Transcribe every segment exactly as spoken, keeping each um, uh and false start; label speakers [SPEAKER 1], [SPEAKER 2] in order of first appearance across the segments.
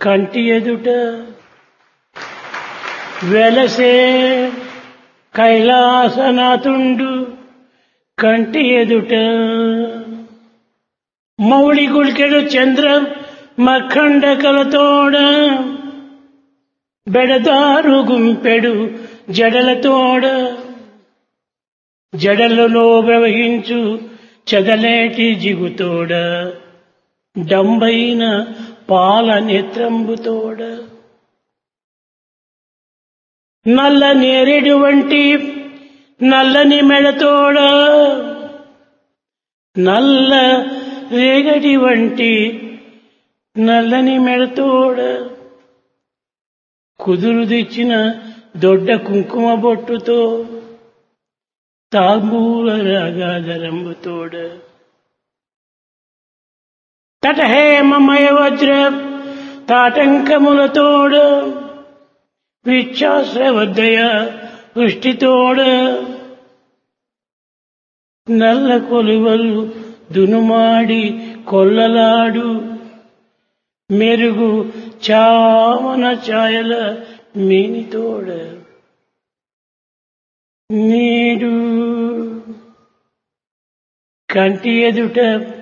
[SPEAKER 1] కంటి ఎదుట వెలసే కైలాసనాథుండు కంటి ఎదుట మౌళి గుల్కెడు చంద్ర మఖండకలతోడ బెడదారు గుంపెడు జడలతోడ జడలలో ప్రవహించు చదలేటి జిగుతోడ డంబైన పాల నేత్రంబుతోడ నల్ల నేరేడు వంటి నల్లని మెడతోడ నల్ల రేగడి వంటి నల్లని మెడతోడ కుదురు తెచ్చిన దొడ్డ కుంకుమ బొట్టుతో తాంబూల రాగాధరంబుతోడ తటహేమమయ వజ్ర తాటంకములతోడ విచ్ఛాశ్రవద్దయ వృష్టితోడ నల్ల కొలువలు దునుమాడి కొల్లలాడు మెరుగు చామన ఛాయల మేనితోడ నీడు కంటి ఎదుట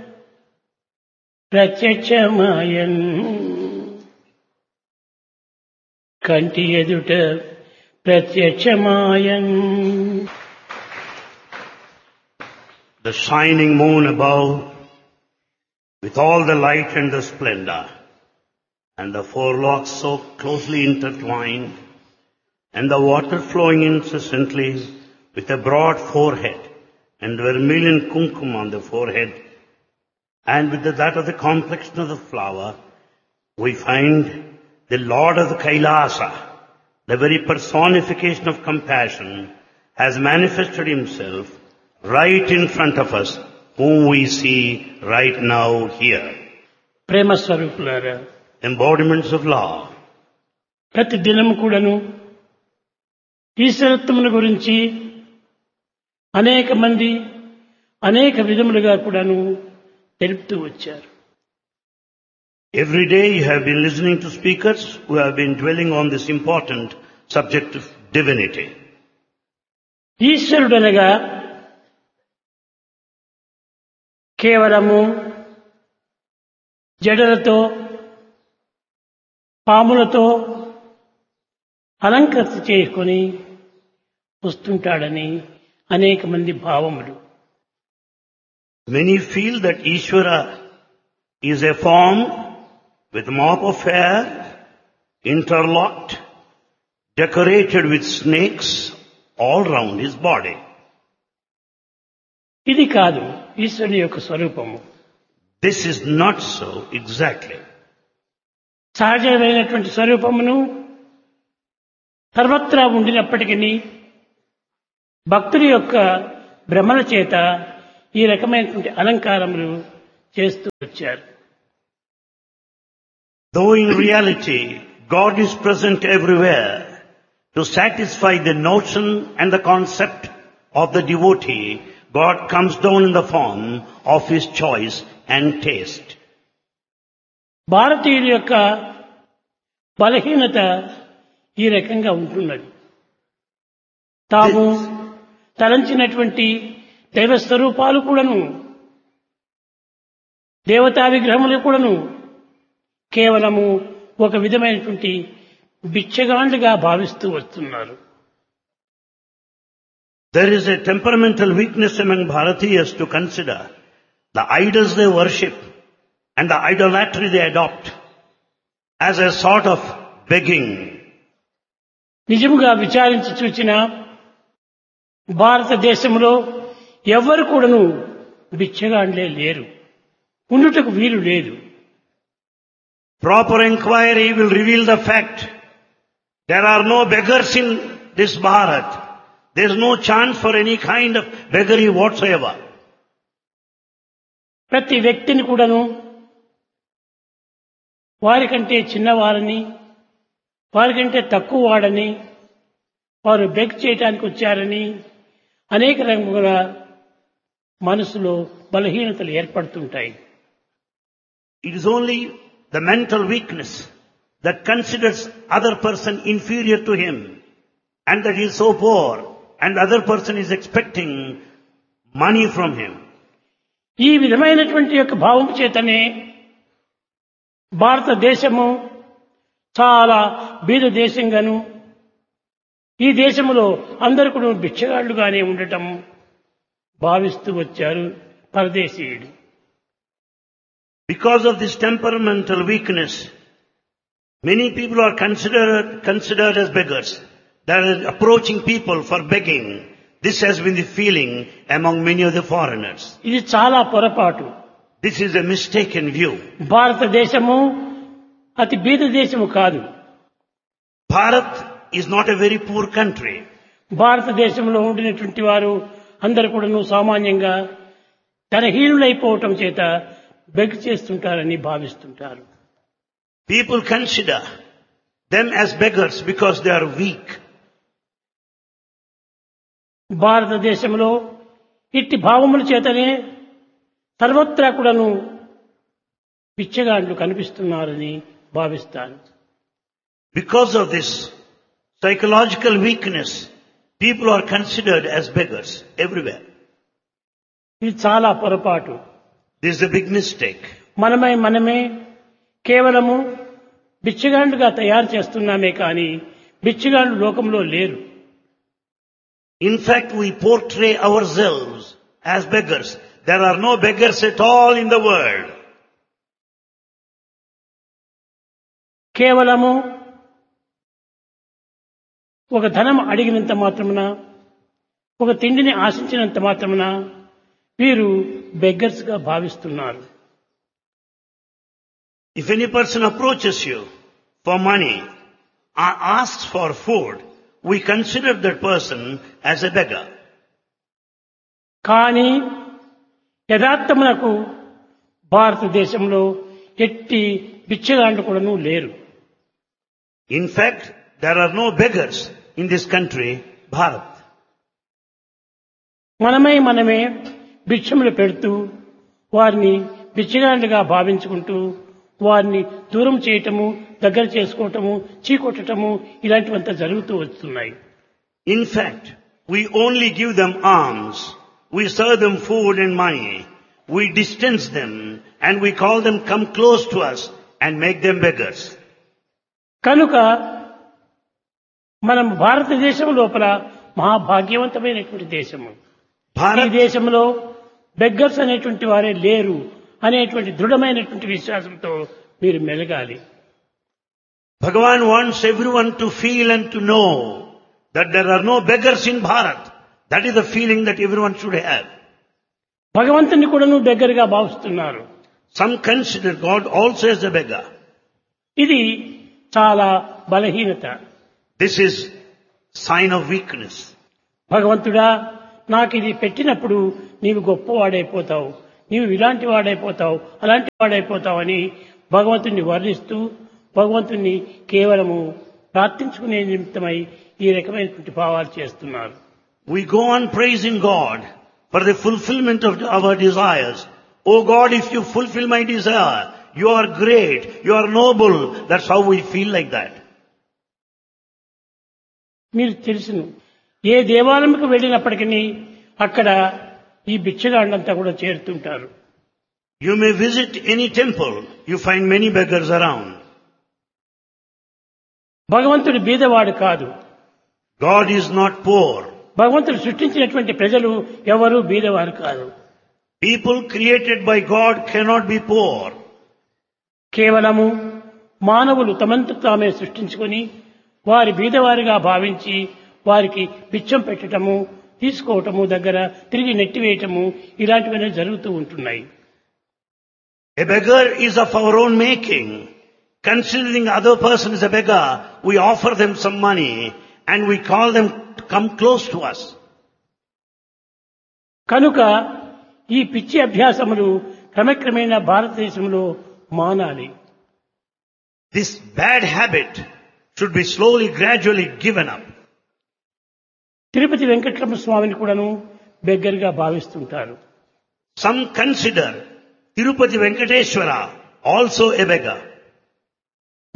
[SPEAKER 1] ప్రత్యక్షమాయన్ కంటి ఎదుట ప్రత్యక్షమాయన్.
[SPEAKER 2] The shining moon above, with all the light and the splendor, and the four locks so closely intertwined, and the water flowing incessantly with a broad forehead, and the vermilion kumkum on the forehead, and with the, that of the complexion of the flower, we find the Lord of the Kailasa, the very personification of compassion, has manifested himself right in front of us, whom we see right now here.
[SPEAKER 1] ప్రేమ స్వరూపులారా,
[SPEAKER 2] Embodiments of love.
[SPEAKER 1] ప్రతి దినము కూడాను ఈశ్వరత్వముల గురించి అనేక మంది అనేక విధములుగా కూడాను తెలుపుతూ వచ్చారు.
[SPEAKER 2] Every day you have been listening to speakers who have been dwelling on this important subject of divinity.
[SPEAKER 1] ఈశ్వరుడనగా కేవలము జడలతో పాములతో అలంకరణ చేసుకొని వస్తుంటాడని అనేక మంది భావములు.
[SPEAKER 2] Many feel that Ishvara is a form with mop of hair, interlocked, decorated with snakes all round his body.
[SPEAKER 1] ఇది కాదు ఈశ్వరుని యొక్క స్వరూపము.
[SPEAKER 2] This is not so exactly.
[SPEAKER 1] సహజమైనటువంటి స్వరూపమును సర్వత్రా ఉండినప్పటికీ భక్తుడి యొక్క భ్రమల చేత ఈ రకమైనటువంటి అలంకారములు చేస్తూ వచ్చారు.
[SPEAKER 2] Though in reality God is present everywhere, to satisfy the notion and the concept of the devotee, God comes down in the form of his choice and taste.
[SPEAKER 1] భారతీయుల యొక్క బలహీనత ఈ రకంగా ఉంటున్నది. తాము తలంచినటువంటి దైవ స్వరూపాలు కూడాను, దేవతా విగ్రహములు కూడాను కేవలము ఒక విధమైనటువంటి బిచ్చగాండ్లుగా భావిస్తూ వస్తున్నారు.
[SPEAKER 2] There is a temperamental weakness among Bharatiyas to consider the idols they worship and the idolatry they adopt as a sort of begging.
[SPEAKER 1] నిజముగా విచారించి చూచిన భారతదేశంలో ఎవ్వరు కూడాను బిచ్చగాండ్లే లేరు, ఉండుటకు వీలు లేదు.
[SPEAKER 2] Proper inquiry will reveal the fact there are no beggars in this Bharat. There is no chance for any kind of beggary whatsoever.
[SPEAKER 1] ప్రతి వ్యక్తిని కూడాను వారికంటే చిన్నవారని, వారికంటే తక్కువ వాడని, వారు బెగ్ చేయడానికి వచ్చారని అనేక రకముల మనసులో బలహీనతలు ఏర్పడుతుంటాయి.
[SPEAKER 2] It is only the mental weakness that considers other person inferior to him and that he is so poor and the other person is expecting money from him.
[SPEAKER 1] ఈ విధమైనటువంటి యొక్క భావం చేతనే భారతదేశము చాలా బీద దేశంగాను, ఈ దేశంలో అందరూ కూడా భిక్షగాళ్లుగానే ఉండటం భావిస్తూ వచ్చారు పరదేశీయుడు.
[SPEAKER 2] Because of this temperamental weakness, many people are considered, considered as beggars. They are approaching people for begging. This has been the feeling among many of the foreigners.
[SPEAKER 1] ఇది చాలా పొరపాటు.
[SPEAKER 2] This is a mistaken view.
[SPEAKER 1] భారతదేశము అతి బీద దేశము కాదు.
[SPEAKER 2] Bharat is not a very poor country.
[SPEAKER 1] భారతదేశంలో ఉండినటువంటి వారు అందరూ కూడాను సామాన్యంగా ధనహీనులైపోవటం చేత beg చేస్తుంటారని భావిస్తుంటారు.
[SPEAKER 2] People consider them as beggars because they are weak.
[SPEAKER 1] భారతదేశంలో ఇట్టి భావముల చేతనే సర్వత్రా కూడాను పిచ్చగాండ్లు కనిపిస్తున్నారని భావిస్తాను.
[SPEAKER 2] Because of this psychological weakness, people are considered as beggars everywhere.
[SPEAKER 1] ఇది చాలా పొరపాటు.
[SPEAKER 2] This is a big mistake.
[SPEAKER 1] మనమై మనమే కేవలము బిచ్చగాండ్లుగా తయారు చేస్తున్నామే కానీ బిచ్చగాండ్లు లోకంలో లేరు.
[SPEAKER 2] In fact, we portray ourselves as beggars. There are no beggars at all in the world.
[SPEAKER 1] కేవలము ఒక ధనం అడిగినంత మాత్రమున, ఒక తిండిని ఆశించినంత మాత్రమున వీరు బెగ్గర్స్ గా భావిస్తున్నారు.
[SPEAKER 2] If any person approaches you for money or asks for food, we consider that person as a beggar.
[SPEAKER 1] కానీ యథార్థమునకు భారతదేశంలో ఎట్టి బిచ్చగాండ్లు కూడాను లేరు.
[SPEAKER 2] In fact, there are no beggars in this country, Bharat.
[SPEAKER 1] మనమై మనమే భిక్షములు పెడుతూ వారిని బిచ్చగాండ్లుగా భావించుకుంటూ వారిని దూరం చేయటము, దగ్గర చేసుకోవటము, చీకొట్టటము ఇలాంటివంతా జరుగుతూ వస్తున్నాయి.
[SPEAKER 2] In fact, we only give them alms, we serve them food and money, we distance them and we call them come close to us and make them beggars.
[SPEAKER 1] కనుక మనం భారతదేశం లోపల మహాభాగ్యవంతమైనటువంటి దేశము. ఈ
[SPEAKER 2] Bharat,
[SPEAKER 1] దేశంలో బెగ్గర్స్ అనేటువంటి వారే లేరు అనేటువంటి దృఢమైనటువంటి విశ్వాసంతో మీరు మెలగాలి.
[SPEAKER 2] Bhagavan wants everyone to feel and to know that there are no beggars in Bharat. That is the feeling that everyone should have.
[SPEAKER 1] భగవంతుని కూడాను బెగ్గర్గా భావిస్తున్నారు.
[SPEAKER 2] Some consider God also as a beggar.
[SPEAKER 1] ఇది చాలా బలహీనత.
[SPEAKER 2] This is sign of weakness.
[SPEAKER 1] భగవంతుడా, నాకు ఇది పెట్టినప్పుడు నీవు గొప్పవాడైపోతావు, నీవు ఇలాంటి వాడైపోతావు, అలాంటి వాడైపోతావు అని భగవంతుని వర్ణిస్తూ భగవంతుని కేవలము ప్రార్థించుకునే నిమిత్తమై ఈ రకమైనటువంటి భావాలు చేస్తున్నారు.
[SPEAKER 2] We go on praising God for the fulfillment of our desires. Oh God, if you fulfill my desire, you are great, you are noble. That's how we feel like that.
[SPEAKER 1] మీరు తెలుసును, ఏ దేవాలయంకు వెళ్ళినప్పటికీ అక్కడ ఈ బిచ్చగాళ్ళంతా కూడా చేరుతుంటారు.
[SPEAKER 2] You may visit any temple, you find many beggars around.
[SPEAKER 1] భగవంతుడు బీదవాడు కాదు.
[SPEAKER 2] God is not poor.
[SPEAKER 1] భగవంతుడు సృష్టించినటువంటి ప్రజలు ఎవరు బీదవారు కాదు.
[SPEAKER 2] People created by God cannot be poor.
[SPEAKER 1] కేవలము మానవులు తమంతు తామే సృష్టించుకొని వారి బీదవారిగా భావించి వారికి బిచ్చం పెట్టడము, తీసుకోవటము, దగ్గర తిరిగి నెట్టివేయటము ఇలాంటివన్నీ జరుగుతూ ఉంటున్నాయి.
[SPEAKER 2] A beggar is of our own making. Considering other person is a beggar, we offer them some money and we call them to come close to us.
[SPEAKER 1] కనుక ఈ పిచ్చి అభ్యాసములు క్రమక్రమేణా భారతదేశంలో మానాలి.
[SPEAKER 2] This bad habit should be slowly, gradually given up.
[SPEAKER 1] Tirupati Venkataramana స్వామిని కూడాను బెగ్గర్గా భావిస్తుంటారు.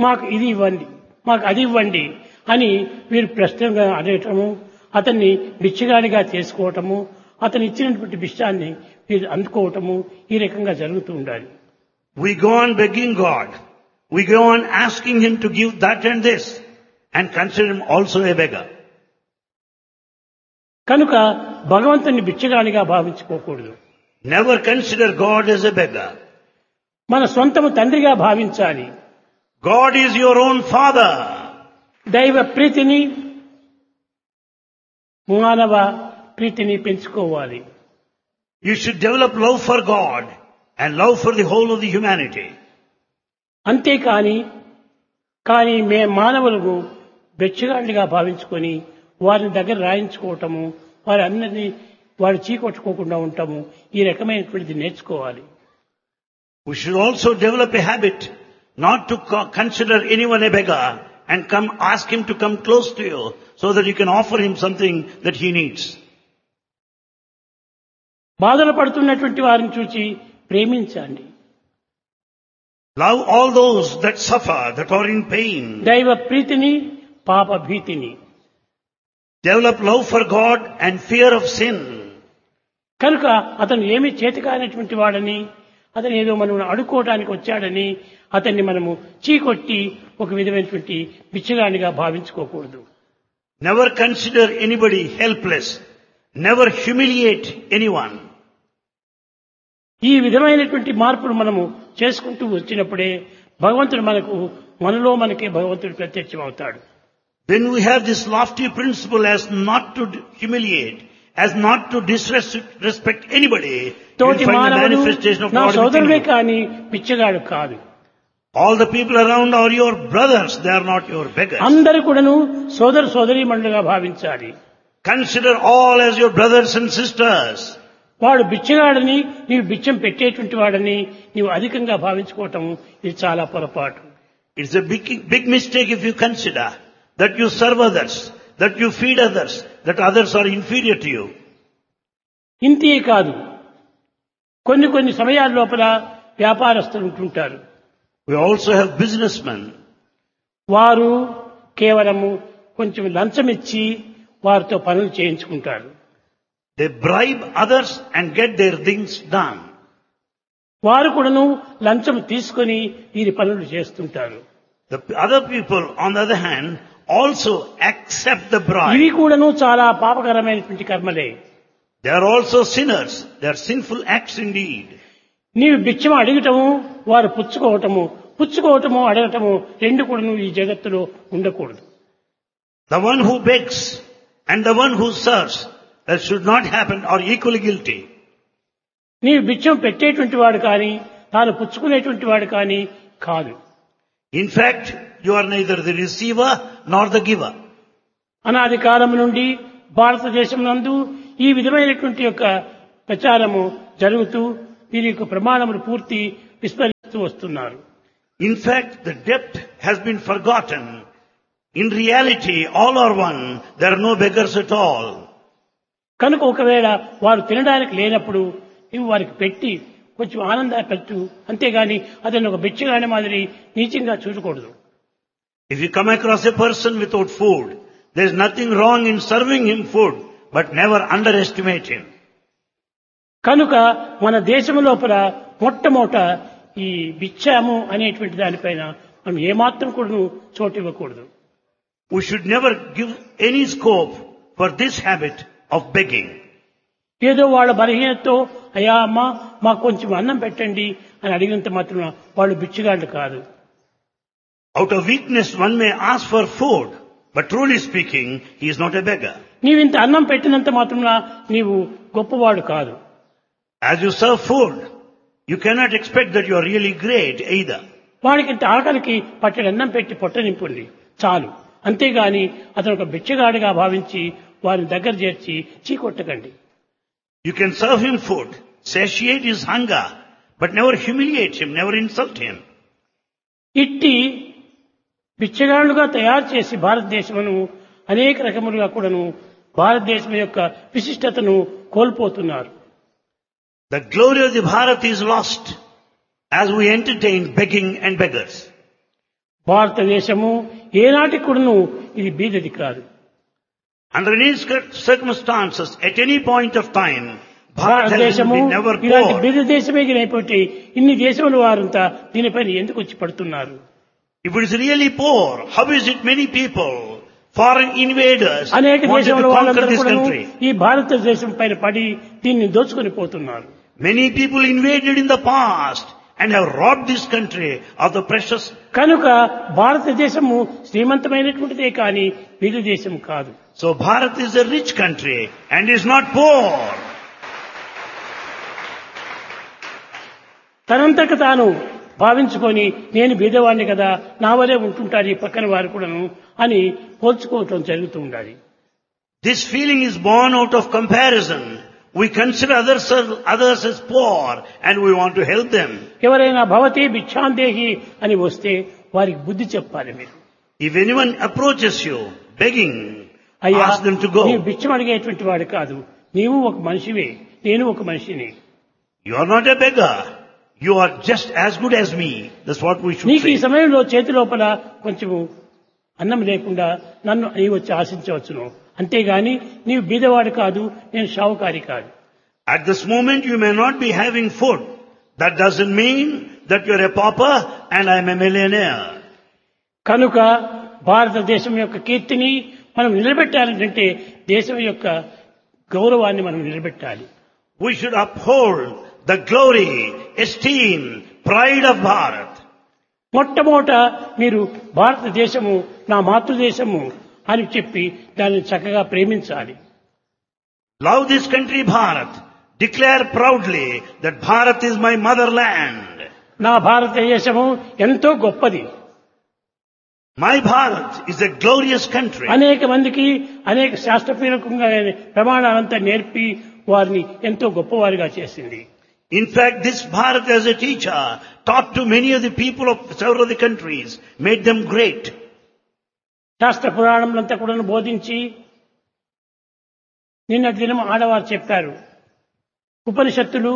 [SPEAKER 1] మాకు ఇది ఇవ్వండి, మాకు అది ఇవ్వండి అని వీరు ప్రశ్నగా అడగటము, అతన్ని బిచ్చగాడిగా చేసుకోవటము, అతను ఇచ్చినటువంటి బిష్టాన్ని వీరు అందుకోవటము, ఈ రకంగా జరుగుతూ ఉండాలి.
[SPEAKER 2] We go on begging God. We go on asking Him to give that and this and consider Him also a beggar.
[SPEAKER 1] కనుక భగవంతుని బిచ్చగాడిగా భావించుకోకూడదు.
[SPEAKER 2] Never consider God as a beggar.
[SPEAKER 1] మన సొంతము తండ్రిగా భావించాలి.
[SPEAKER 2] God is your own father.
[SPEAKER 1] దైవ ప్రీతిని, మానవ ప్రీతిని పెంచుకోవాలి.
[SPEAKER 2] You should develop love for God and love for the whole of the humanity.
[SPEAKER 1] అంతేకాని కానీ మే మానవులకు బెచ్చగాళ్ళుగా భావించుకొని వారిని దగ్గర రాయించుకోవటము, వారి అందరినీ వారు చీకొట్టుకోకుండా ఉండటము, ఈ రకమైనటువంటిది నేర్చుకోవాలి.
[SPEAKER 2] We should also develop a habit not to co- consider anyone a beggar and come ask him to come close to you so that you can offer him something that he needs.
[SPEAKER 1] బాధలు పడుతున్నటువంటి వారిని చూచి ప్రేమించండి.
[SPEAKER 2] Love all those that suffer, that are in pain.
[SPEAKER 1] దైవ ప్రీతిని, పాప భీతిని.
[SPEAKER 2] Develop love for God and fear of sin.
[SPEAKER 1] కనుక అతను ఏమి చేతకానటువంటి వాడని, అతను ఏదో మనం అడుక్కోవడానికి వచ్చాడని అతన్ని మనము చీకొట్టి ఒక విధమైనటువంటి బిచ్చగాడిగా భావించుకోకూడదు.
[SPEAKER 2] Never consider anybody helpless. Never humiliate anyone.
[SPEAKER 1] ఈ విధమైనటువంటి మార్పులు మనము చేసుకుంటూ వచ్చినప్పుడే భగవంతుడు మనకు మనలో మనకే భగవంతుడు ప్రత్యక్షం అవుతాడు.
[SPEAKER 2] When we have this lofty principle as not to humiliate, as not to disrespect anybody, you will
[SPEAKER 1] తోటి
[SPEAKER 2] find the
[SPEAKER 1] మానవుడు
[SPEAKER 2] manifestation of
[SPEAKER 1] నా
[SPEAKER 2] God within
[SPEAKER 1] సోదరుడే
[SPEAKER 2] you.
[SPEAKER 1] కానీ బిచ్చగాడు కాదు.
[SPEAKER 2] All the people around are your brothers, they are not your beggars.
[SPEAKER 1] అందరూ కూడాను సోదర సోదరీమణులుగా భావించాలి.
[SPEAKER 2] Consider all as your brothers and sisters.
[SPEAKER 1] వాడు బిచ్చగాడని, నీవు బిచ్చం పెట్టేటువంటి వాడని నీవు అధికంగా భావించుకోవటం ఇది చాలా పొరపాటు.
[SPEAKER 2] It's a big, big mistake if you consider that you serve others, that you feed others, that others are inferior to you.
[SPEAKER 1] ఇంతే కాదు, కొన్ని కొన్ని సమయాల లోపల వ్యాపారస్తులు ఉంటుంటారు.
[SPEAKER 2] We also have businessmen.
[SPEAKER 1] వారు కేవలము కొంచెం లంచం ఇచ్చి వారితో పనులు చేయించుకుంటారు.
[SPEAKER 2] They bribe others and get their things done.
[SPEAKER 1] వారు కూడాను లంచం తీసుకొని వీరి పనులు చేస్తుంటారు.
[SPEAKER 2] The other people, on the other hand, also accept the bribe.
[SPEAKER 1] ఇవి కూడాను చాలా పాపకరమైనటువంటి కర్మలే.
[SPEAKER 2] They are also sinners. They are sinful acts indeed.
[SPEAKER 1] నీవు బిచ్చము అడగటము, వారు పుచ్చుకోవటము, పుచ్చుకోవటము అడగటము రెండు కూడాను ఈ జగత్తులో ఉండకూడదు.
[SPEAKER 2] The one who begs and the one who serves, that should not happen, are equally guilty.
[SPEAKER 1] నీవు బిచ్చం పెట్టేటువంటి వాడు కానీ తాను పుచ్చుకునేటువంటి వాడు కానీ కాదు.
[SPEAKER 2] In fact, you are neither the receiver nor the giver.
[SPEAKER 1] అనాది కాలం నుండి భారతదేశం నందు ఈ విధమైనటువంటి యొక్క ప్రచారము జరుగుతూ వీరి యొక్క ప్రమాణములు పూర్తి విస్మరిస్తూ వస్తున్నారు.
[SPEAKER 2] In fact, the depth has been forgotten. In reality, all are one. There are no beggars at all.
[SPEAKER 1] కనుక ఒకవేళ వారు తినడానికి లేనప్పుడు ఇవి వారికి పెట్టి కొంచెం ఆనంద పెట్టు, అంతేగాని అతను ఒక బిచ్చగాని మాదిరి నీచంగా చూడకూడదు.
[SPEAKER 2] If you come across a person without food, there is nothing wrong in serving him food, but never underestimate him.
[SPEAKER 1] కనుక మన దేశం లోపల మొట్టమొదట ఈ బిచ్చాము అనేటువంటి దానిపైన మనం ఏమాత్రం కూడా చోటు ఇవ్వకూడదు.
[SPEAKER 2] We should never give any scope for this habit of begging.
[SPEAKER 1] ఏదో వాళ్ళ బలహీనతో అయ్యా అమ్మ మాకు కొంచెం అన్నం పెట్టండి అని అడిగినంత మాత్రం వాళ్ళు బిచ్చగాళ్ళు కాదు.
[SPEAKER 2] Out of weakness one may ask for food, but truly speaking, he is not a beggar.
[SPEAKER 1] నీవు ఇంత అన్నం పెట్టినంత మాత్రం నీవు గొప్పవాడు కాదు.
[SPEAKER 2] As you serve food, you cannot expect that you are really great either.
[SPEAKER 1] వాడికి ఇంత ఆకలికి పట్టెడు అన్నం పెట్టి పొట్ట నింపుంది చాలు, అంతేగాని అతను ఒక బిచ్చగాడిగా భావించి వారిని దగ్గర చేర్చి చీకొట్టకండి.
[SPEAKER 2] You can serve him food, satiate his hunger, but never humiliate him, never insult him.
[SPEAKER 1] ఇట్టి బిచ్చగాళ్లుగా తయారు చేసి భారతదేశమును అనేక రకములుగా కూడాను భారతదేశం యొక్క విశిష్టతను కోల్పోతున్నారు.
[SPEAKER 2] The glory of the Bharat is lost as we entertain begging and beggars.
[SPEAKER 1] భారతదేశము ఏనాటికి కూడాను ఇది బీదది కాదు.
[SPEAKER 2] Under any circumstances, at any point of time, Bharat has
[SPEAKER 1] భారతదేశము
[SPEAKER 2] been never
[SPEAKER 1] ఇలాంటి
[SPEAKER 2] poor.
[SPEAKER 1] బీద దేశమే అయిపోయి ఇన్ని దేశముల వారంతా దీనిపైన ఎందుకు వచ్చి పడుతున్నారు?
[SPEAKER 2] If it is really poor, how is it many people, foreign invaders,
[SPEAKER 1] అనేక
[SPEAKER 2] wanted
[SPEAKER 1] దేశముల
[SPEAKER 2] to conquer
[SPEAKER 1] వాళ్ళందరూ
[SPEAKER 2] this
[SPEAKER 1] కూడాను
[SPEAKER 2] country?
[SPEAKER 1] ఈ భారతదేశం పైన పడి దీన్ని దోచుకొని పోతున్నారు.
[SPEAKER 2] Many people invaded in the past and have robbed this country of the precious.
[SPEAKER 1] కనుక భారతదేశము శ్రీమంతమైనటువంటిదే కానీ బీద దేశం కాదు.
[SPEAKER 2] So Bharat is a rich country and is not poor.
[SPEAKER 1] తనంతకు తాను భావించుకొని నేను బీదవాడిని కదా, నా వలే ఉంటుంటారు ఈ పక్కన వారు కూడాను అని పోల్చుకోవటం జరుగుతూ ఉండాలి.
[SPEAKER 2] This feeling is born out of comparison. We consider others, others as poor and we want to help them.
[SPEAKER 1] ఎవరైనా భవతి భిక్షాందేహి అని వస్తే వారికి బుద్ధి చెప్పాలి మీరు.
[SPEAKER 2] If anyone approaches you begging,
[SPEAKER 1] అయ్యా
[SPEAKER 2] ask them to
[SPEAKER 1] నీవు
[SPEAKER 2] go.
[SPEAKER 1] భిక్షం అడిగేటువంటి వాడు కాదు, నీవు ఒక మనిషివే, నేను ఒక మనిషిని.
[SPEAKER 2] You are not a beggar. You are just as good as me. That's what we should
[SPEAKER 1] నీకు ఈ
[SPEAKER 2] say.
[SPEAKER 1] సమయంలో చేతి లోపల కొంచెము అన్నం లేకుండా నన్ను నీవు వచ్చి ఆశించవచ్చును, అంతేగాని నీవు బీదవాడు కాదు, నేను షావుకారి కాదు.
[SPEAKER 2] At this moment you may not be having food. That doesn't mean that you are a pauper and I am a millionaire.
[SPEAKER 1] కనుక భారతదేశం యొక్క కీర్తిని మనం నిలబెట్టాలంటే దేశం యొక్క గౌరవాన్ని మనం నిలబెట్టాలి.
[SPEAKER 2] We should uphold the glory, esteem, pride of Bharat.
[SPEAKER 1] మొట్టమొదట మీరు భారతదేశము నా మాతృదేశము అని చెప్పి దాన్ని చక్కగా ప్రేమించాలి.
[SPEAKER 2] Love this country Bharat. Declare proudly that Bharat is my motherland.
[SPEAKER 1] నా భారతదేశము ఎంతో గొప్పది.
[SPEAKER 2] My Bharat is a glorious country.
[SPEAKER 1] అనేక మందికి అనేక శాస్త్రపూర్వకంగా ప్రమాణాలంతా నేర్పి వారిని ఎంతో గొప్పవారిగా చేసింది.
[SPEAKER 2] In fact, this Bharat as a teacher taught to many of the people of several of the countries, made them great.
[SPEAKER 1] శాస్త్ర పురాణములంతా కూడా బోధించి నిన్నటి దినం ఆడవారు చెప్పారు, ఉపనిషత్తులు,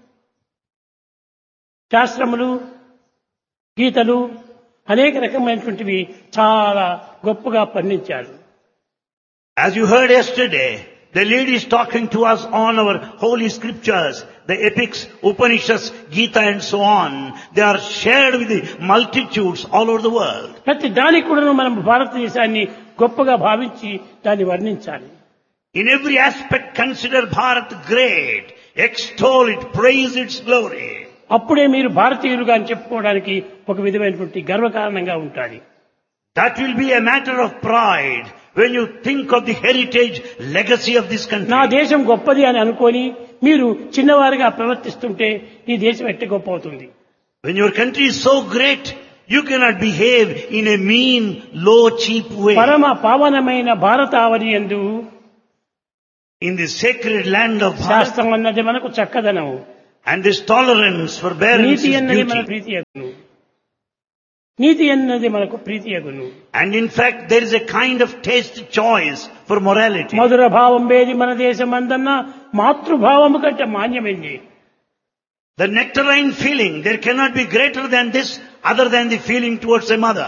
[SPEAKER 1] శాస్త్రములు, గీతలు అనేక రకమైనటువంటివి చాలా గొప్పగా పండించారు.
[SPEAKER 2] As you heard yesterday, the lady is talking to us on our holy scriptures, the epics, Upanishads, Gita and so on. They are shared with the multitudes all over the world.
[SPEAKER 1] ప్రతి దానికి కూడా మనం భారతదేశాన్ని గొప్పగా భావించి దాన్ని వర్ణించాలి.
[SPEAKER 2] In every aspect consider Bharat great, extol it, praise its glory.
[SPEAKER 1] అప్పుడే మీరు భారతీయులుగా అని చెప్పుకోవడానికి ఒక విధమైనటువంటి గర్వకారణంగా ఉంటుంది.
[SPEAKER 2] That will be a matter of pride when you think of the heritage, legacy of this country.
[SPEAKER 1] నా దేశం గొప్పది అని అనుకొని మీరు చిన్నవారిగా ప్రవర్తిస్తుంటే ఈ దేశం ఎట్ట గొప్ప అవుతుంది?
[SPEAKER 2] When your country is so great, you cannot behave in a mean, low, cheap way.
[SPEAKER 1] పరమ పావనమైన భారతావని యందు
[SPEAKER 2] In the sacred land of Bharat,
[SPEAKER 1] శాస్త్రం అన్నది మనకు చక్కదనం,
[SPEAKER 2] and this tolerance, forbearance
[SPEAKER 1] NITI
[SPEAKER 2] is
[SPEAKER 1] అన్నది మన
[SPEAKER 2] beauty.
[SPEAKER 1] ప్రీతి అగును, నీతి అన్నది మనకు ప్రీతి అగును.
[SPEAKER 2] And in fact, there is a kind of taste choice for morality.
[SPEAKER 1] మధుర భావం వేది మన దేశం అందన్న మాతృభావము కంటే మాన్యమైంది.
[SPEAKER 2] The nectarine feeling, there cannot be greater than this other than the feeling towards a mother.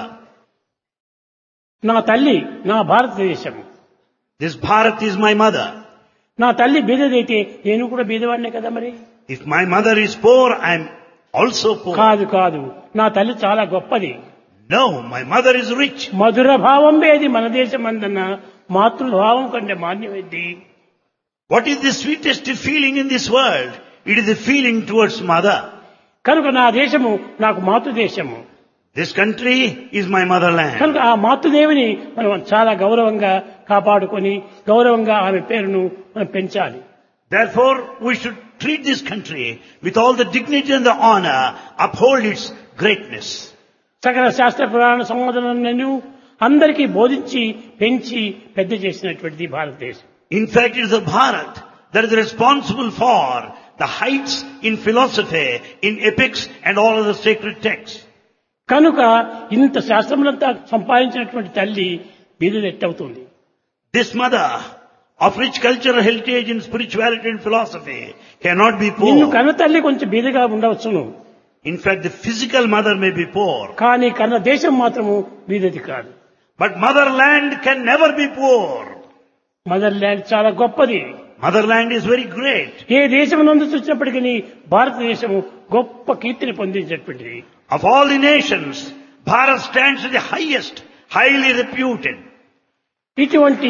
[SPEAKER 1] నా తల్లి నా భారతదేశం,
[SPEAKER 2] This Bharat is my mother.
[SPEAKER 1] నా తల్లి బీదదైతే నేను కూడా బీదవాడినే కదా మరి.
[SPEAKER 2] If my mother is poor, I am also poor.
[SPEAKER 1] కాదు కాదు, నా తల్లి చాలా గొప్పది.
[SPEAKER 2] No, my mother is rich.
[SPEAKER 1] మధుర భావం వేది మన దేశం అందన్న మాతృభావం కంటే మాన్యమైంది.
[SPEAKER 2] What is the sweetest feeling in this world? It is the feeling towards mother.
[SPEAKER 1] కనుక నా దేశము నాకు మాతృదేశము.
[SPEAKER 2] This country is my motherland.
[SPEAKER 1] కనుక ఆ మాతృదేవిని మనం చాలా గౌరవంగా కాపాడుకొని గౌరవంగా ఆమె పేరును మనం పెంచాలి.
[SPEAKER 2] Therefore, we should treat this country with all the dignity and the honor, uphold its greatness.
[SPEAKER 1] సకల శాస్త్ర పురాణ సంవాదనలను అందరికీ బోధించి పెంచి పెద్ద చేసినటువంటిది భారతదేశం.
[SPEAKER 2] In fact, it is the Bharat that is responsible for the heights in philosophy, in epics and all other sacred texts.
[SPEAKER 1] కనుక ఇంత శాస్త్రములంతా సంపాదించినటువంటి తల్లి బీదలెట్టవుతుంది.
[SPEAKER 2] This mother of rich cultural heritage in spirituality and philosophy cannot be
[SPEAKER 1] నిన్ను
[SPEAKER 2] poor.
[SPEAKER 1] కన్న తల్లి కొంచెం బీదగా ఉండవచ్చును,
[SPEAKER 2] In fact, the physical mother may be poor,
[SPEAKER 1] కానీ కన్న దేశం మాత్రము బీదది కాదు.
[SPEAKER 2] but motherland can never be poor.
[SPEAKER 1] Mother land చాలా గొప్పది.
[SPEAKER 2] Motherland is very great.
[SPEAKER 1] ఏ దేశం నందు చూసినప్పటికీ భారతదేశము గొప్ప కీర్తిని పొందించేటువంటిది.
[SPEAKER 2] Of all the nations, Bharat stands as the highest, highly reputed.
[SPEAKER 1] ఇటువంటి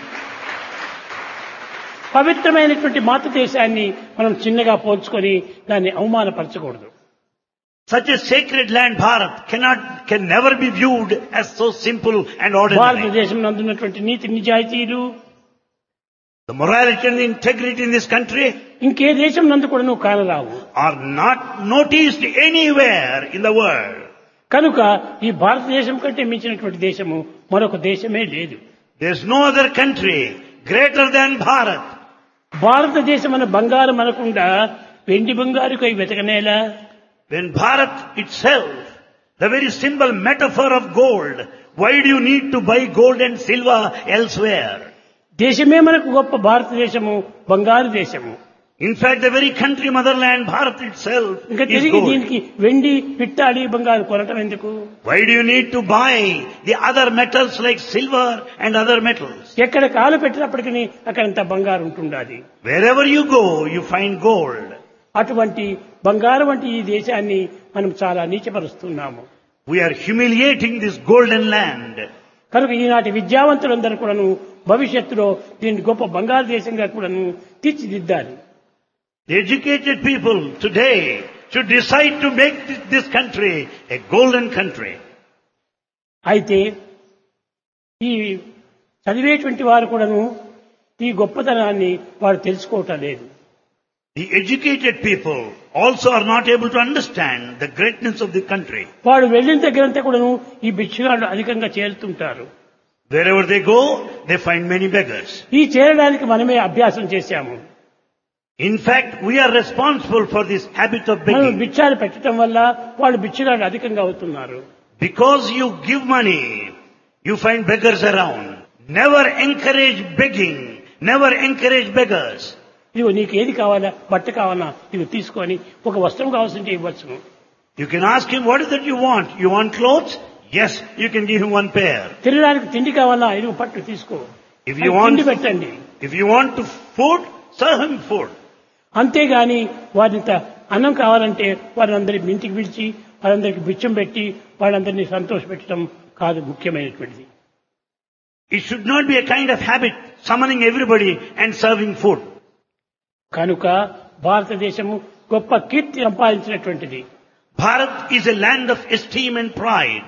[SPEAKER 1] పవిత్రమైనటువంటి మాతృదేశాన్ని మనం చిన్నగా పోల్చుకొని దాన్ని అవమానపరచకూడదు.
[SPEAKER 2] Such a sacred land, Bharat, cannot, can never be viewed as so simple and ordinary.
[SPEAKER 1] భారతదేశం నందున్నటువంటి నీతి నిజాయితీలు,
[SPEAKER 2] The morality and the integrity in this country
[SPEAKER 1] ఇంకే దేశం నందు కూడా నువ్వు కానరావు.
[SPEAKER 2] are not noticed anywhere in the world.
[SPEAKER 1] కనుక ఈ భారతదేశం కంటే మించినటువంటి దేశము మరొక దేశమే లేదు.
[SPEAKER 2] There is no other country greater than Bharat.
[SPEAKER 1] భారతదేశం అనే బంగారం అనకుండా వెండి బంగారుకై వెతకనేలా.
[SPEAKER 2] When Bharat itself, the very symbol metaphor of gold, why do you need to buy gold and silver elsewhere?
[SPEAKER 1] దేశమే మనకు గొప్ప భారతదేశము బంగారు దేశము.
[SPEAKER 2] In fact, the very country motherland, Bharat itself,
[SPEAKER 1] ఇంకా
[SPEAKER 2] is
[SPEAKER 1] తిరిగి
[SPEAKER 2] gold.
[SPEAKER 1] దీనికి వెండి పిట్టాడి బంగారు కొనటం ఎందుకు?
[SPEAKER 2] Why do you need to buy the other metals like silver and other metals?
[SPEAKER 1] ఎక్కడ కాలు పెట్టినప్పటికీ అక్కడంత బంగారు ఉంటుండాలి.
[SPEAKER 2] Wherever you go, you find gold.
[SPEAKER 1] అటువంటి బంగారు వంటి ఈ దేశాన్ని మనం చాలా నీచపరుస్తున్నాము.
[SPEAKER 2] We are humiliating this golden land.
[SPEAKER 1] కనుక ఈనాటి విద్యావంతులందరూ కూడాను భవిష్యత్తులో దీన్ని గొప్ప బంగారు దేశంగా కూడాను తీర్చిదిద్దాలి.
[SPEAKER 2] The educated people today should decide to make this, this country a golden country.
[SPEAKER 1] అయితే ఈ చదివేటువంటి వారు కూడాను ఈ గొప్పతనాన్ని వారు తెలుసుకోవటం లేదు.
[SPEAKER 2] The educated people also are not able to understand the greatness of the country.
[SPEAKER 1] వాడు వెళ్ళిన దగ్గరంతా కూడాను ఈ భిక్షగాళ్ళు అధికంగా చేరుతుంటారు.
[SPEAKER 2] Wherever they go, they find many beggars.
[SPEAKER 1] ఈ చేరడానికి మనమే అభ్యాసం చేశాము.
[SPEAKER 2] In fact, we are responsible for this habit of
[SPEAKER 1] మనం
[SPEAKER 2] begging.
[SPEAKER 1] భిక్షాలు పెట్టడం వల్ల వాళ్ళు భిక్షగాళ్ళు అధికంగా అవుతున్నారు.
[SPEAKER 2] Because you give money, you find beggars around. Never encourage begging. Never encourage beggars.
[SPEAKER 1] ఇదిగో నీకు ఏది కావాలా, బట్ట కావాలా, ఇవి తీసుకొని ఒక వస్త్రం కావాల్సింటే ఇవ్వచ్చును.
[SPEAKER 2] You can ask him, what is that you want? You want clothes? Yes, you can give him one pair.
[SPEAKER 1] తినడానికి తిండి కావాలా, ఇది పట్టు తీసుకో.
[SPEAKER 2] If you
[SPEAKER 1] అది
[SPEAKER 2] want,
[SPEAKER 1] తిండి పెట్టండి.
[SPEAKER 2] if you want to food, serve him food.
[SPEAKER 1] అంతేగాని వారింత అన్నం కావాలంటే వారందరి ఇంటికి పిలిచి వారందరికి బిచ్చం పెట్టి వాళ్ళందరినీ సంతోషపెట్టడం కాదు ముఖ్యమైనటువంటిది.
[SPEAKER 2] It should not be a kind of habit, summoning everybody and serving food.
[SPEAKER 1] కనుక భారతదేశము గొప్ప కీర్తి సంపాదించినటువంటిది.
[SPEAKER 2] Bharat is a land of esteem and pride.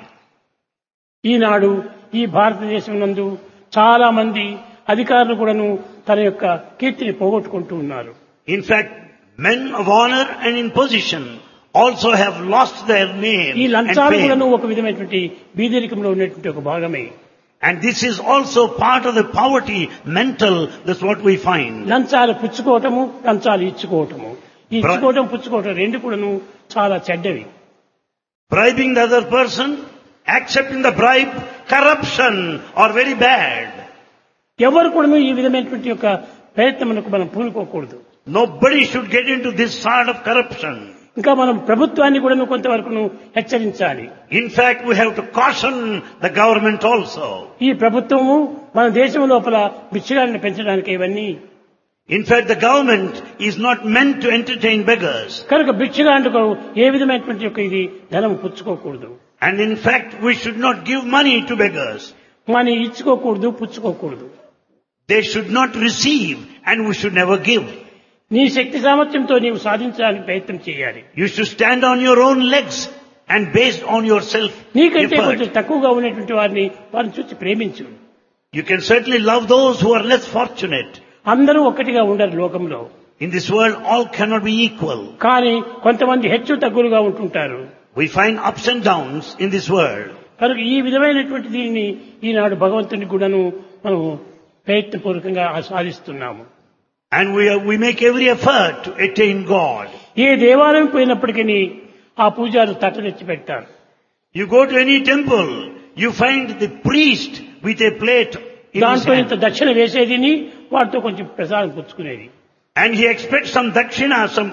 [SPEAKER 1] ఈనాడు ఈ భారతదేశం నందు చాలా మంది అధికారులు కూడాను తన యొక్క కీర్తిని పోగొట్టుకుంటూ ఉన్నారు.
[SPEAKER 2] In fact, men of honor and in position also have lost their name
[SPEAKER 1] ఈ
[SPEAKER 2] and
[SPEAKER 1] లంచాలు కూడాను
[SPEAKER 2] fame.
[SPEAKER 1] ఒక విధమైనటువంటి బీదరికంలో ఉన్నటువంటి ఒక భాగమే.
[SPEAKER 2] And this is also part of the poverty mental, that's what we find.
[SPEAKER 1] లంచాలు పుచ్చుకోవటము, లంచాలు ఇచ్చుకోవటము, ఈ ఇచ్చుకోవటం పుచ్చుకోవటం రెండు కూడాను చాలా చెడ్డవి.
[SPEAKER 2] Bribing the other person, accepting the bribe, corruption are very bad.
[SPEAKER 1] ఎవరు కూడాను ఈ విధమైనటువంటి యొక్క ప్రయత్నమునకు మనం పూనుకోకూడదు.
[SPEAKER 2] Nobody should get into this sort of corruption.
[SPEAKER 1] ఇంకా మనం ప్రభుత్వాన్ని కూడా కొంతవరకు హెచ్చరించాలి.
[SPEAKER 2] In fact, we have to caution the government also.
[SPEAKER 1] ఈ ప్రభుత్వము మన దేశం లోపల బిచ్చగాళ్ళని పెంచడానికి ఇవన్నీ.
[SPEAKER 2] In fact, the government is not meant to entertain beggars.
[SPEAKER 1] కనుక బిచ్చగాళ్ళకు ఏ విధమైనటువంటి యొక్క ఇది ధనం పుచ్చుకోకూడదు.
[SPEAKER 2] And in fact, we should not give money to beggars.
[SPEAKER 1] మనం ఇచ్చుకోకూడదు, పుచ్చుకోకూడదు.
[SPEAKER 2] They should not receive and we should never give.
[SPEAKER 1] నీ శక్తి సామర్థ్యంతో నీవు సాధించడానికి ప్రయత్నం చేయాలి.
[SPEAKER 2] You should stand on your own legs and based on your self
[SPEAKER 1] నీకంటే కొంచెం
[SPEAKER 2] effort.
[SPEAKER 1] తక్కువగా ఉన్నటువంటి వారిని వారిని చూసి ప్రేమించు.
[SPEAKER 2] You can certainly love those who are less fortunate.
[SPEAKER 1] అందరూ ఒక్కటిగా ఉండరు లోకంలో.
[SPEAKER 2] In this world, all cannot be equal.
[SPEAKER 1] కానీ కొంతమంది హెచ్చు తగ్గులుగా ఉంటుంటారు.
[SPEAKER 2] We find ups and downs in this world.
[SPEAKER 1] కనుక ఈ విధమైనటువంటి దీనిని ఈనాడు భగవంతుని కూడాను మనం ప్రయత్నపూర్వకంగా సాధిస్తున్నాము.
[SPEAKER 2] And we, are, we make every effort to attain God.
[SPEAKER 1] ఏ దేవాలయం పోయినప్పటికీ ఆ పూజారు తట్ట తెచ్చి పెడతారు.
[SPEAKER 2] You go to any temple, you find the priest with a plate in his
[SPEAKER 1] దాంట్లో ఇంత
[SPEAKER 2] hand.
[SPEAKER 1] దక్షిణ వేసేదిని వాటితో కొంచెం ప్రసాదం పుచ్చుకునేది.
[SPEAKER 2] And he expects some dakshina, some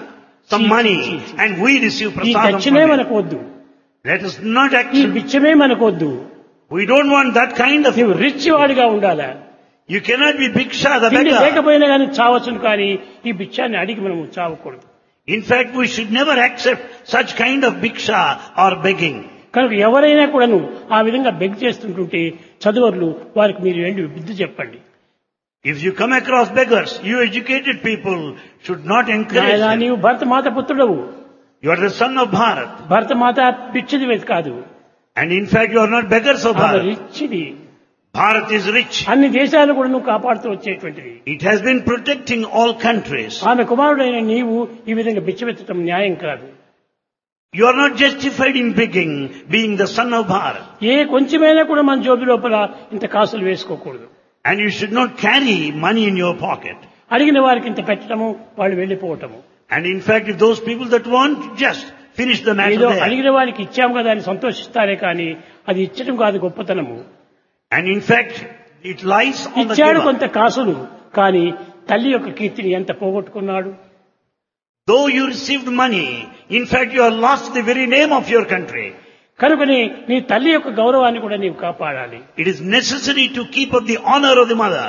[SPEAKER 2] some
[SPEAKER 1] చీ,
[SPEAKER 2] money
[SPEAKER 1] చీ, చీ.
[SPEAKER 2] and we receive
[SPEAKER 1] ఈ
[SPEAKER 2] prasadam
[SPEAKER 1] దక్షిణే
[SPEAKER 2] from it.
[SPEAKER 1] మనకు వద్దు,
[SPEAKER 2] Let us not
[SPEAKER 1] ఈ
[SPEAKER 2] accept.
[SPEAKER 1] బిచ్చమే మనకు వద్దు.
[SPEAKER 2] We don't want that kind of.
[SPEAKER 1] నీవు రిచ్ వాడిగా ఉండాలా.
[SPEAKER 2] You cannot be bhiksha, the
[SPEAKER 1] తిండి
[SPEAKER 2] beggar.
[SPEAKER 1] లేకపోయినా కానీ చావచ్చును, కానీ ఈ బిచ్చాన్ని అడిగి మనం చావకూడదు.
[SPEAKER 2] In fact, we should never accept such kind of bhiksha or begging.
[SPEAKER 1] కనుక ఎవరైనా కూడాను ఆ విధంగా బెగ్ చేస్తుంటుంటే చదువర్లు వారికి మీరు ఏంటి బుద్ధి చెప్పండి.
[SPEAKER 2] If you come across beggars, you educated people should not encourage
[SPEAKER 1] నాయనా,
[SPEAKER 2] them.
[SPEAKER 1] నీవు భరత మాత పుత్రుడవు.
[SPEAKER 2] You are the son of Bharat.
[SPEAKER 1] భరత మాత పిచ్చిది వేది కాదు,
[SPEAKER 2] And in fact, you are not beggars of
[SPEAKER 1] ఆమె
[SPEAKER 2] Bharat.
[SPEAKER 1] రిచ్చిది.
[SPEAKER 2] Bharat is rich.
[SPEAKER 1] అన్ని దేశాలు కూడా నువ్వు కాపాడుతూ వచ్చేటువంటిది.
[SPEAKER 2] It has been protecting all countries.
[SPEAKER 1] ఆమె కుమారుడైన నీవు ఈ విధంగా బిచ్చమెత్తడం న్యాయం కాదు.
[SPEAKER 2] You are not justified in begging, being the son of Bharat.
[SPEAKER 1] ఏ కొంచెమైనా కూడా మన జోబి లోపల ఇంత కాసులు వేసుకోకూడదు.
[SPEAKER 2] And you should not carry money in your pocket.
[SPEAKER 1] అడిగిన వారికి ఇంత పెట్టడము, వాళ్ళు వెళ్ళిపోవటము.
[SPEAKER 2] And in fact, if those people that want, just finish the matter
[SPEAKER 1] ఏదో
[SPEAKER 2] there.
[SPEAKER 1] అడిగిన వారికి ఇచ్చాము కదా అని సంతోషిస్తారే కానీ అది ఇచ్చడం కాదు గొప్పతనము.
[SPEAKER 2] And in fact, it lies on the
[SPEAKER 1] ఇచ్చాడు
[SPEAKER 2] giver.
[SPEAKER 1] కొంత కాసులు, కానీ తల్లి యొక్క కీర్తిని ఎంత పోగొట్టుకున్నాడు.
[SPEAKER 2] Though you received money, in fact, you have lost the very name of your country.
[SPEAKER 1] కనుకని నీ తల్లి యొక్క గౌరవాన్ని కూడా నీవు కాపాడాలి.
[SPEAKER 2] It is necessary to keep up the honor of the mother.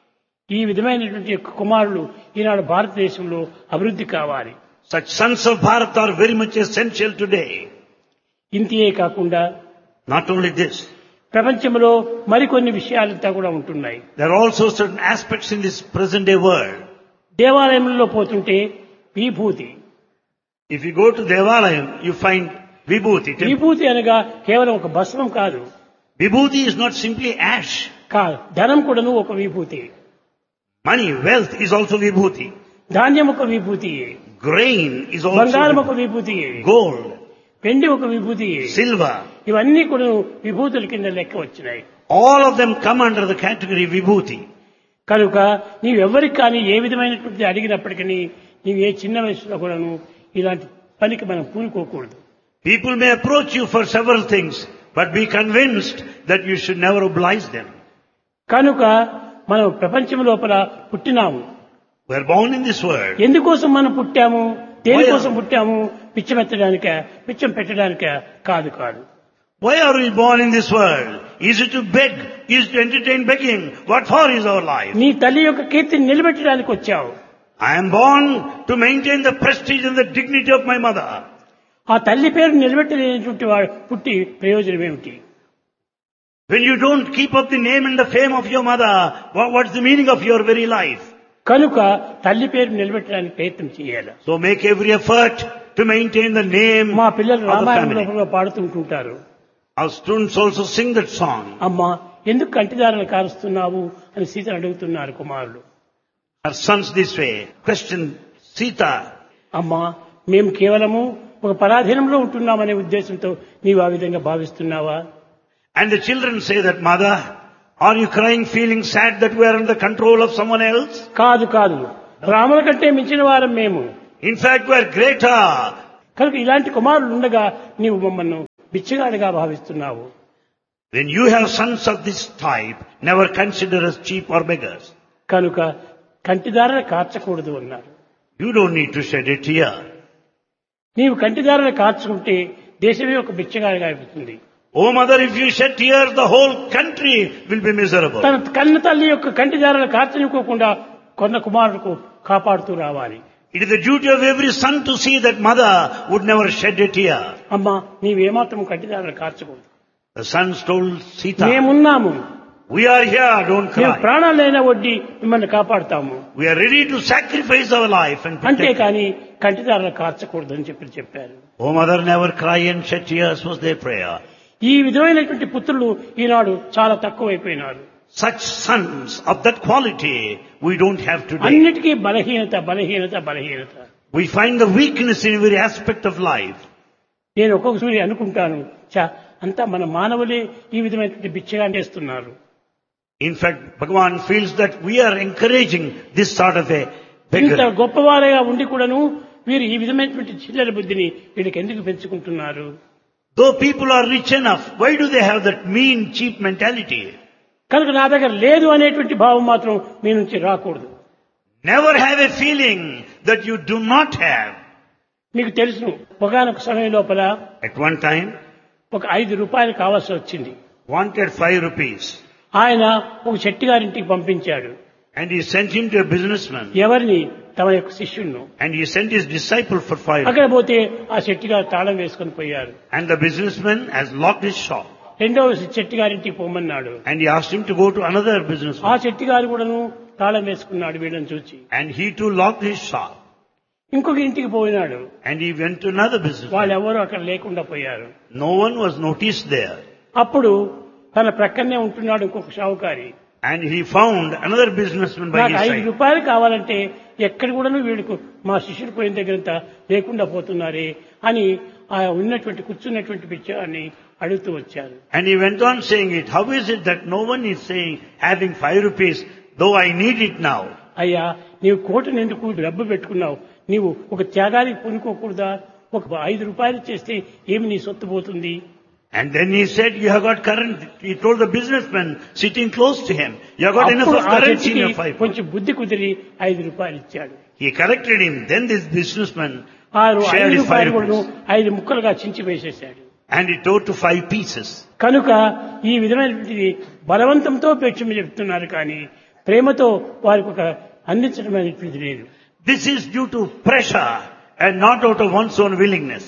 [SPEAKER 1] ఈ విధమైనటువంటి యొక్క కుమారులు ఈనాడు భారతదేశంలో అభివృద్ధి కావాలి.
[SPEAKER 2] Such sons of Bharat are very much essential today.
[SPEAKER 1] ఇంతియే కాకుండా
[SPEAKER 2] Not only this,
[SPEAKER 1] ప్రపంచంలో మరికొన్ని విషయాలంతా కూడా ఉంటున్నాయి.
[SPEAKER 2] there are also certain aspects in this present day world.
[SPEAKER 1] దేవాలయంలో పోతుంటే విభూతి.
[SPEAKER 2] If you go to Devalayam, you find Vibhuti.
[SPEAKER 1] విభూతి అనగా కేవలం ఒక భస్మం కాదు,
[SPEAKER 2] Vibhuti is not simply ash.
[SPEAKER 1] కాదు ధనం కూడాను ఒక విభూతి,
[SPEAKER 2] Money, wealth is also Vibhuti.
[SPEAKER 1] ధాన్యం ఒక విభూతి,
[SPEAKER 2] Grain is
[SPEAKER 1] బంగారం
[SPEAKER 2] also
[SPEAKER 1] ఒక విభూతి,
[SPEAKER 2] gold,
[SPEAKER 1] వెండి ఒక విభూతి.
[SPEAKER 2] silver.
[SPEAKER 1] ఇవన్నీ కూడా విభూతుల కింద లెక్క వచ్చినాయి.
[SPEAKER 2] All of them come under the category Vibhuti.
[SPEAKER 1] కనుక నీవెవ్వరికి కానీ ఏ విధమైనటువంటి అడిగినప్పటికీ నీవు ఏ చిన్న వయసులో కూడాను ఇలాంటి పనికి మనం పూనుకోకూడదు.
[SPEAKER 2] People may approach you for several things, but be convinced that you should never oblige them.
[SPEAKER 1] కనుక మనం ప్రపంచం లోపల పుట్టినాము.
[SPEAKER 2] We are born in this world.
[SPEAKER 1] ఎందుకోసం మనం పుట్టాము, దేనికోసం పుట్టాము? పిచ్చమెత్తడానిక, పిచ్చం పెట్టడానిక కాదు కాదు.
[SPEAKER 2] Why are we born in this world? Is it to beg? Is it to entertain begging? What for is our life?
[SPEAKER 1] నీ తల్లి యొక్క కీర్తిని నిలబెట్టడానికి వచ్చావు.
[SPEAKER 2] I am born to maintain the prestige and the dignity of my mother.
[SPEAKER 1] ఆ తల్లి పేరు నిలబెట్టలేనటువంటి వాడు పుట్టి ప్రయోజనం ఏమిటి?
[SPEAKER 2] When you don't keep up the name and the fame of your mother, what, what's the meaning of your very life?
[SPEAKER 1] కనుక తల్లి పేరు నిలబెట్టడానికి ప్రయత్నం చేయాలి.
[SPEAKER 2] So make every effort to maintain the name
[SPEAKER 1] మా పిల్లలు
[SPEAKER 2] of the
[SPEAKER 1] రామాయణం
[SPEAKER 2] family.
[SPEAKER 1] లోపల పాడుతుంటుంటారు.
[SPEAKER 2] Our students also sing that song.
[SPEAKER 1] అమ్మా ఎందుకు కంటిదారులు కారుస్తున్నావు అని సీతను అడుగుతున్నారు కుమారులు.
[SPEAKER 2] Her sons this way question Sita.
[SPEAKER 1] అమ్మా మేము కేవలము ఒక పరాధీనంలో ఉంటున్నామనే ఉద్దేశంతో నీవు ఆ విధంగా భావిస్తున్నావా?
[SPEAKER 2] And the children say that, Mother, are you crying feeling sad that we are under the control of someone else?
[SPEAKER 1] కాదు కాదు, రాముల కంటే మించిన వారం మేము.
[SPEAKER 2] In fact, we are greater.
[SPEAKER 1] కనుక ఇలాంటి కుమారులు ఉండగా నీవు మమ్మల్ని బిచ్చగాడిగా భావిస్తున్నావు.
[SPEAKER 2] When you have sons of this type, never consider us cheap or beggars.
[SPEAKER 1] కనుక కంటిదారులు కార్చకూడదు అన్నారు.
[SPEAKER 2] You don't need to shed a tear.
[SPEAKER 1] నీవు కంటిదారులు కార్చుకుంటే దేశమే ఒక బిచ్చగాడిగా అయిపోతుంది.
[SPEAKER 2] Oh mother, if you shed tears, the whole country will be miserable.
[SPEAKER 1] తన కన్న తల్లి యొక్క కంటిదారులు కార్చనివ్వకుండా కొన్న కుమారులకు కాపాడుతూ రావాలి.
[SPEAKER 2] It is the duty of every son to see that mother would never shed a tear.
[SPEAKER 1] అమ్మా నీవేమాత్రం కంటిదారులు కార్చకూడదు.
[SPEAKER 2] The sons told Sita,
[SPEAKER 1] మేమున్నాము,
[SPEAKER 2] we are here, don't
[SPEAKER 1] మేము
[SPEAKER 2] cry.
[SPEAKER 1] ప్రాణాలైనా వడ్డీ మిమ్మల్ని కాపాడుతాము.
[SPEAKER 2] We are ready to sacrifice our life and protect you.
[SPEAKER 1] అంతేకాని కంటిదారులు కార్చకూడదు అని చెప్పి చెప్పారు.
[SPEAKER 2] Oh mother, never cry and shed tears was their prayer.
[SPEAKER 1] ఈ విధమైనటువంటి పుత్రులు ఈనాడు చాలా తక్కువైపోయినారు.
[SPEAKER 2] Such sons of that quality we don't have today.
[SPEAKER 1] అన్నిటికీ బలహీనత బలహీనత బలహీనత.
[SPEAKER 2] We find the weakness in every aspect of life.
[SPEAKER 1] నేను ఒక్కొక్కసారి అనుకుంటాను, చా అంతా మన మానవులే ఈ విధమైనటువంటి బిచ్చగా చేస్తున్నారు.
[SPEAKER 2] In fact, Bhagavan feels that we are encouraging this sort of a
[SPEAKER 1] ఇంత
[SPEAKER 2] beggar.
[SPEAKER 1] గొప్పవారేగా ఉండి కూడాను వీరు ఈ విధమైనటువంటి చిల్లర బుద్ధిని వీళ్ళకి ఎందుకు పెంచుకుంటున్నారు?
[SPEAKER 2] Though people are rich enough, why do they have that mean, cheap mentality?
[SPEAKER 1] కనుక నా దగ్గర లేదు అనేటువంటి భావం మాత్రం మీ నుంచి రాకూడదు.
[SPEAKER 2] Never have a feeling that you do not have.
[SPEAKER 1] మీకు తెలుసును, ఒకానొక సమయం లోపల
[SPEAKER 2] At one time,
[SPEAKER 1] ఒక ఐదు రూపాయలు కావాల్సి వచ్చింది.
[SPEAKER 2] wanted five rupees.
[SPEAKER 1] ఆయన ఒక చెట్టి గారింటికి పంపించాడు.
[SPEAKER 2] And he sent him to a businessman.
[SPEAKER 1] ఎవరిని? తమ యొక్క శిష్యుణ్ణు.
[SPEAKER 2] And he sent his disciple for five
[SPEAKER 1] అక్కడ
[SPEAKER 2] rupees.
[SPEAKER 1] పోతే ఆ చెట్టి గారు తాళం వేసుకొని పోయారు.
[SPEAKER 2] And the businessman has locked his shop.
[SPEAKER 1] రెండవ చెట్టి గారింటికి పోమన్నాడు.
[SPEAKER 2] And he asked him to go to another
[SPEAKER 1] ఆ
[SPEAKER 2] businessman.
[SPEAKER 1] చెట్టి గారు కూడాను తాళం వేసుకున్నాడు వీళ్ళని చూచి.
[SPEAKER 2] And he too locked his shop.
[SPEAKER 1] ఇంకొక ఇంటికి పోయినాడు.
[SPEAKER 2] And he went to another businessman.
[SPEAKER 1] వాళ్ళు ఎవరు అక్కడ లేకుండా పోయారు.
[SPEAKER 2] No one was noticed there.
[SPEAKER 1] అప్పుడు తన ప్రక్కనే ఉంటున్నాడు ఇంకొక షావుకారి.
[SPEAKER 2] And he found another businessman by
[SPEAKER 1] నాకు
[SPEAKER 2] his
[SPEAKER 1] ఐదు
[SPEAKER 2] side.
[SPEAKER 1] రూపాయలు కావాలంటే ఎక్కడ కూడాను వీడికి మా శిష్యుడు పోయిన దగ్గరంతా లేకుండా పోతున్నారే అని ఆ ఉన్నటువంటి కూర్చున్నటువంటి పిచ్చాన్ని అడుగుతూ వచ్చారు.
[SPEAKER 2] And he went on saying it. How is it that no one is saying having five rupees, though I need it now?
[SPEAKER 1] అయ్యా, నీవు కోటను ఎందుకు డబ్బు పెట్టుకున్నావు? నీవు ఒక త్యాగానికి పూనుకోకూడదా? ఒక ఐదు రూపాయలు చేస్తే ఏమి నీ సొత్తు పోతుంది?
[SPEAKER 2] And then he said, you have got current. He told the businessman sitting close to him, you have got enough
[SPEAKER 1] అప్పుడు
[SPEAKER 2] of
[SPEAKER 1] ఆ
[SPEAKER 2] currency in
[SPEAKER 1] చెట్టుకి
[SPEAKER 2] your five.
[SPEAKER 1] కొంచెం బుద్ధి కుదిరి ఐదు రూపాయలు ఇచ్చాడు.
[SPEAKER 2] He corrected him. Then this businessman
[SPEAKER 1] ఆరు
[SPEAKER 2] shared
[SPEAKER 1] ఐదు
[SPEAKER 2] his five
[SPEAKER 1] రూపాయలు కూడా
[SPEAKER 2] rupees.
[SPEAKER 1] ఐదు ముక్కలుగా చించి వేసేశాడు.
[SPEAKER 2] And he tore to five pieces.
[SPEAKER 1] కనుక ఈ విధమైనటువంటి బలవంతంతో పెంచమని చెప్తున్నారు కానీ ప్రేమతో వారికి ఒక అందించడం అనేటువంటిది లేదు.
[SPEAKER 2] This is due to pressure and not out of one's own willingness.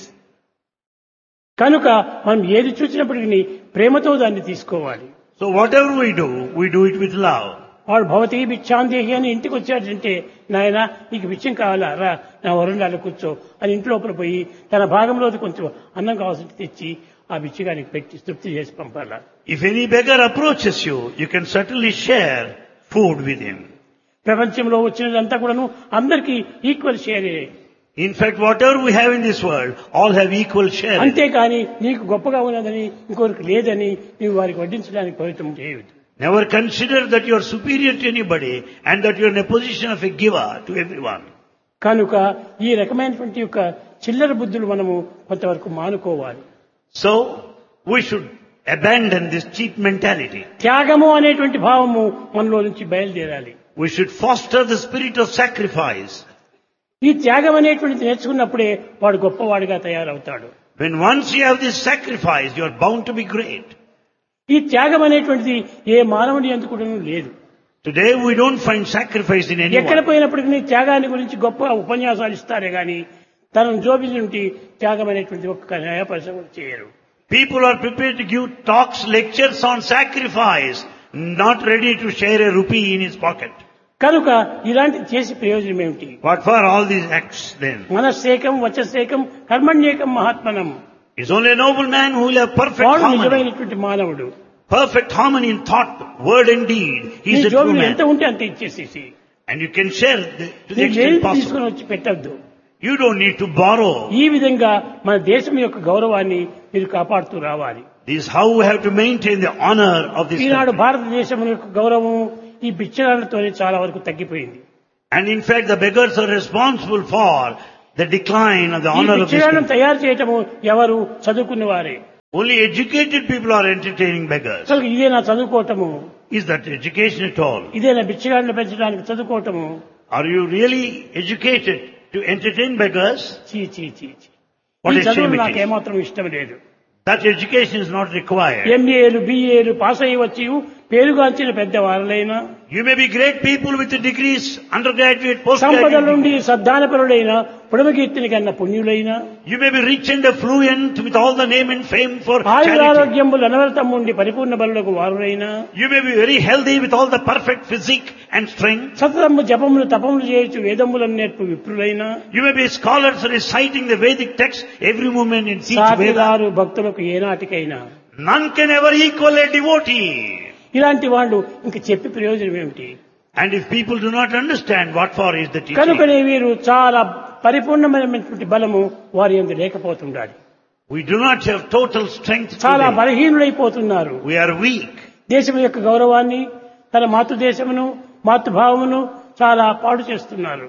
[SPEAKER 1] కనుక మనం ఏది చూసినప్పటికీ ప్రేమతో దాన్ని తీసుకోవాలి.
[SPEAKER 2] So whatever we do, we do it with love.
[SPEAKER 1] వాడు భవతి భిక్షాందేహి అని ఇంటికి వచ్చాడంటే, నాయన నీకు బిచ్చం కావాలా, రా నా వరండాలో కూర్చో అని ఇంటి లోపల పోయి తన భాగంలో కొంచెం అన్నం కావాల్సింది తెచ్చి ఆ బిచ్చగానికి పెట్టి తృప్తి చేసి పంపాలా.
[SPEAKER 2] If any beggar approaches you, you can certainly share food with him.
[SPEAKER 1] ప్రపంచంలో వచ్చినదంతా కూడాను అందరికీ equal షేరే.
[SPEAKER 2] In fact, whatever we have in this world, all have equal share.
[SPEAKER 1] అంతేకాని నీకు గొప్పగా ఉన్నదని ఇంకొకరికి లేదని నీవు వారికి వడ్డించడానికి ప్రయత్నం చేయవద్దు.
[SPEAKER 2] Never consider that you are superior to anybody and that you are in a position of a giver to everyone.
[SPEAKER 1] కనుక ఈ రకమైనటువంటి యొక్క చిల్లర బుద్ధులు మనము కొంతవరకు మానుకోవాలి.
[SPEAKER 2] So, we should abandon this cheap mentality.
[SPEAKER 1] త్యాగము అనేటువంటి భావము మనలో నుంచి బయలుదేరాలి.
[SPEAKER 2] We should foster the spirit of sacrifice.
[SPEAKER 1] ఈ త్యాగం అనేటువంటిది నేర్చుకున్నప్పుడే వాడు గొప్పవాడిగా తయారవుతాడు.
[SPEAKER 2] When once you have this sacrifice, you are bound to be great.
[SPEAKER 1] ఈ త్యాగం అనేటువంటిది ఏ మానవుని ఎందుకు లేదు.
[SPEAKER 2] Today we don't find sacrifice in
[SPEAKER 1] ఎక్కడ
[SPEAKER 2] anyone.
[SPEAKER 1] పోయినప్పటికీ త్యాగాన్ని గురించి గొప్ప ఉపన్యాసాలు ఇస్తారే గాని తనను జోబి నుండి త్యాగం అనేటువంటి ఒక్క న్యాయపరిశ చేయరు.
[SPEAKER 2] People are prepared to give talks, lectures on sacrifice, not ready to share a rupee in his pocket.
[SPEAKER 1] కనుక ఇలాంటి చేసి ప్రయోజనం ఏమిటి?
[SPEAKER 2] What for all these acts then?
[SPEAKER 1] మనస్సేకం వచస్సేకం కర్మణ్యేకం మహాత్మనం.
[SPEAKER 2] It's only a noble man who will have perfect
[SPEAKER 1] వాడు
[SPEAKER 2] harmony.
[SPEAKER 1] నిజమైనటువంటి మానవుడు.
[SPEAKER 2] Perfect harmony in thought, word and deed. He
[SPEAKER 1] నీ
[SPEAKER 2] is a true
[SPEAKER 1] జోబిలో ఎంత
[SPEAKER 2] man.
[SPEAKER 1] ఉంటే అంత ఇచ్చేసేసి
[SPEAKER 2] And you can share the, to the
[SPEAKER 1] నీ
[SPEAKER 2] extent
[SPEAKER 1] వేలు
[SPEAKER 2] possible.
[SPEAKER 1] తీసుకుని వచ్చి పెట్టద్దు.
[SPEAKER 2] You don't need to borrow.
[SPEAKER 1] ఈ విధంగా మన దేశం యొక్క గౌరవాన్ని మీరు కాపాడుతూ రావాలి.
[SPEAKER 2] This is how we have to maintain the honor of this
[SPEAKER 1] Eenadu
[SPEAKER 2] country.
[SPEAKER 1] భారతదేశం యొక్క గౌరవం ఈ బిచ్చగాళ్లతోనే చాలా వరకు తగ్గిపోయింది.
[SPEAKER 2] And in fact, the beggars are responsible for the decline of the
[SPEAKER 1] ఈ
[SPEAKER 2] honor of this
[SPEAKER 1] బిచ్చగాళ్ళను
[SPEAKER 2] country.
[SPEAKER 1] తయారు చేయటము ఎవరు? చదువుకున్న వారే.
[SPEAKER 2] Only educated people are entertaining beggars.
[SPEAKER 1] అసలు ఇదే నా చదువుకోవటము,
[SPEAKER 2] Is that education at all?
[SPEAKER 1] ఇదే నా బిచ్చగాళ్ళను పెంచడానికి చదువుకోవటము.
[SPEAKER 2] Are you really educated to entertain beggars?
[SPEAKER 1] చీ చీ చీ చీ.
[SPEAKER 2] What
[SPEAKER 1] ఈ
[SPEAKER 2] a
[SPEAKER 1] చదువులు
[SPEAKER 2] shame it
[SPEAKER 1] నాకు
[SPEAKER 2] is.
[SPEAKER 1] ఏమాత్రం ఇష్టం లేదు.
[SPEAKER 2] That education is not required.
[SPEAKER 1] ఎంఏలు బిఏలు pass అయ్యి వచ్చి పేరుగాంచిన పెద్దవారులైనా,
[SPEAKER 2] You may be great people with the degrees, undergraduate,
[SPEAKER 1] సంపద
[SPEAKER 2] postgraduate.
[SPEAKER 1] నుండి సద్దానపరుడైన పుడమకీర్తిని కన్న పుణ్యులైన,
[SPEAKER 2] You may be rich and affluent with all the name and fame for charity.
[SPEAKER 1] ఆయురారోగ్యములు అనవరతం ఉండి పరిపూర్ణ బలులకు వారులైన,
[SPEAKER 2] You may be very healthy with all the perfect physique and strength.
[SPEAKER 1] సతతము జపములు తపములు చేయొచ్చు వేదములను నేర్పు విప్రులైన,
[SPEAKER 2] You may be scholars reciting the Vedic text every moment and teach Veda.
[SPEAKER 1] సాటిదారు భక్తులకు ఏనాటికైనా.
[SPEAKER 2] None can ever equal a devotee.
[SPEAKER 1] ఇలాంటి వాళ్ళు ఇంక చెప్పి ప్రయోజనం ఏమిటి?
[SPEAKER 2] And if people do not understand, what for is the teaching?
[SPEAKER 1] కనుకనే వీరు చాలా పరిపూర్ణమైనటువంటి బలము వారి యందు లేకపోతుండాలి.
[SPEAKER 2] We do not have total strength
[SPEAKER 1] చాలా
[SPEAKER 2] today.
[SPEAKER 1] బలహీనులైపోతున్నారు.
[SPEAKER 2] We are weak.
[SPEAKER 1] దేశం యొక్క గౌరవాన్ని, తన మాతృదేశమును మాతృభావమును చాలా పాడు చేస్తున్నారు.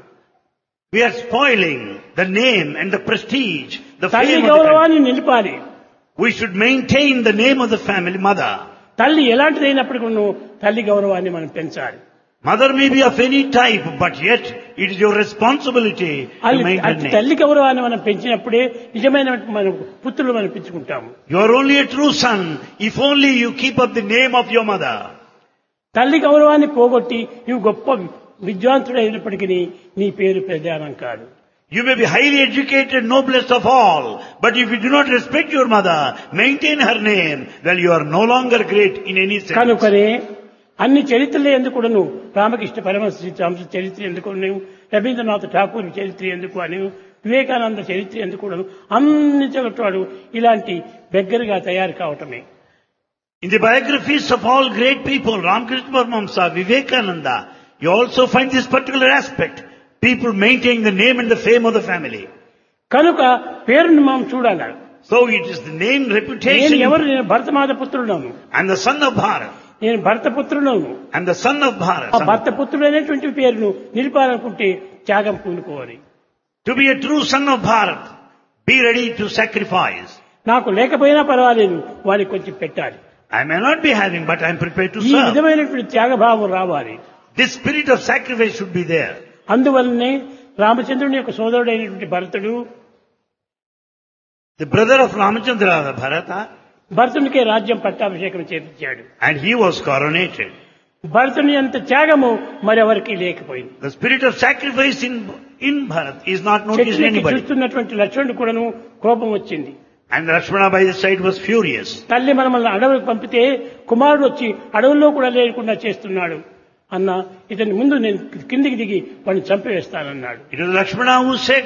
[SPEAKER 2] We are spoiling the name and the prestige, the
[SPEAKER 1] తల్లి
[SPEAKER 2] fame of the country.
[SPEAKER 1] గౌరవాన్ని నిలిపాలి.
[SPEAKER 2] We should maintain the name of the family, mother.
[SPEAKER 1] తల్లి ఎలాంటిదైనప్పటికీ తల్లి గౌరవాన్ని మనం పెంచాలి.
[SPEAKER 2] Mother may be of any type, but yet it is your responsibility to
[SPEAKER 1] అది
[SPEAKER 2] make the
[SPEAKER 1] అతి
[SPEAKER 2] name.
[SPEAKER 1] తల్లి గౌరవాన్ని మనం పెంచినప్పుడే నిజమైన మనం పుత్రులు మనం పెంచుకుంటాము.
[SPEAKER 2] You are only a true son if only you keep up the name of your mother.
[SPEAKER 1] తల్లి గౌరవాన్ని పోగొట్టి నువ్వు గొప్ప విద్వాంసుడు అయినప్పటికీ నీ పేరు ప్రధానం కాదు.
[SPEAKER 2] You may be highly educated, noblest of all, but if you do not respect your mother, maintain her name, well, you are no longer great in any sense.
[SPEAKER 1] కనుకనే అన్ని చరిత్రలు ఎందుకు కూడాను రామకృష్ణ పరమహంస చరిత్ర ఎందుకు రవీంద్రనాథ్ ఠాకూర్ చరిత్ర ఎందుకు అని వివేకానంద చరిత్ర ఎందుకు కూడాను అన్ని చోట్ల ఇలాంటి బెగ్గరగా తయారు కావటమే.
[SPEAKER 2] In the biographies of all great people, Ramakrishna Paramahamsa, Vivekananda, you also find this particular aspect. People maintain the name and the fame of the family.
[SPEAKER 1] కనుక పేరుని మనం చూడాలి.
[SPEAKER 2] So it is the name,
[SPEAKER 1] నేను
[SPEAKER 2] reputation.
[SPEAKER 1] ఎవరు నేను Bharatmata పుత్రుడును,
[SPEAKER 2] I'm the son of Bharat.
[SPEAKER 1] నేను భరత పుత్రుడును.
[SPEAKER 2] I'm the son of
[SPEAKER 1] ఆ
[SPEAKER 2] Bharat.
[SPEAKER 1] భర్త పుత్రుడు అనేటువంటి పేరును నిలిపాలనుకుంటే త్యాగం పూనుకోవాలి.
[SPEAKER 2] To be a true son of Bharat, be ready to sacrifice.
[SPEAKER 1] నాకు లేకపోయినా పర్వాలేదు, వారికి కొంచెం పెట్టాలి.
[SPEAKER 2] I may not be having, but I'm prepared to
[SPEAKER 1] ఈ
[SPEAKER 2] serve.
[SPEAKER 1] విధమైనటువంటి త్యాగభావం రావాలి.
[SPEAKER 2] This spirit of sacrifice should be there.
[SPEAKER 1] అందువల్లనే రామచంద్రుని యొక్క సోదరుడైనటువంటి భరతుడు
[SPEAKER 2] The brother of Ramachandra, Bharata,
[SPEAKER 1] భరతునికే రాజ్యం పట్టాభిషేకం చేపించాడు.
[SPEAKER 2] and he was coronated.
[SPEAKER 1] భరతుని అంత త్యాగము మరెవరికి లేకపోయింది.
[SPEAKER 2] The spirit of sacrifice in, in Bharat is not noticed in
[SPEAKER 1] చెట్టుకి
[SPEAKER 2] anybody.
[SPEAKER 1] చూస్తున్నటువంటి లక్ష్మణుడు కూడాను కోపం వచ్చింది.
[SPEAKER 2] And Lakshmana by his side was furious.
[SPEAKER 1] తల్లి మనల్ని అడవులకు పంపితే కుమారుడు వచ్చి అడవుల్లో కూడా లేకుండా చేస్తున్నాడు అన్న ఇతని ముందు నేను కిందికి దిగి వాడిని చంపివేస్తానన్నాడు.
[SPEAKER 2] It was Lakshmana who said,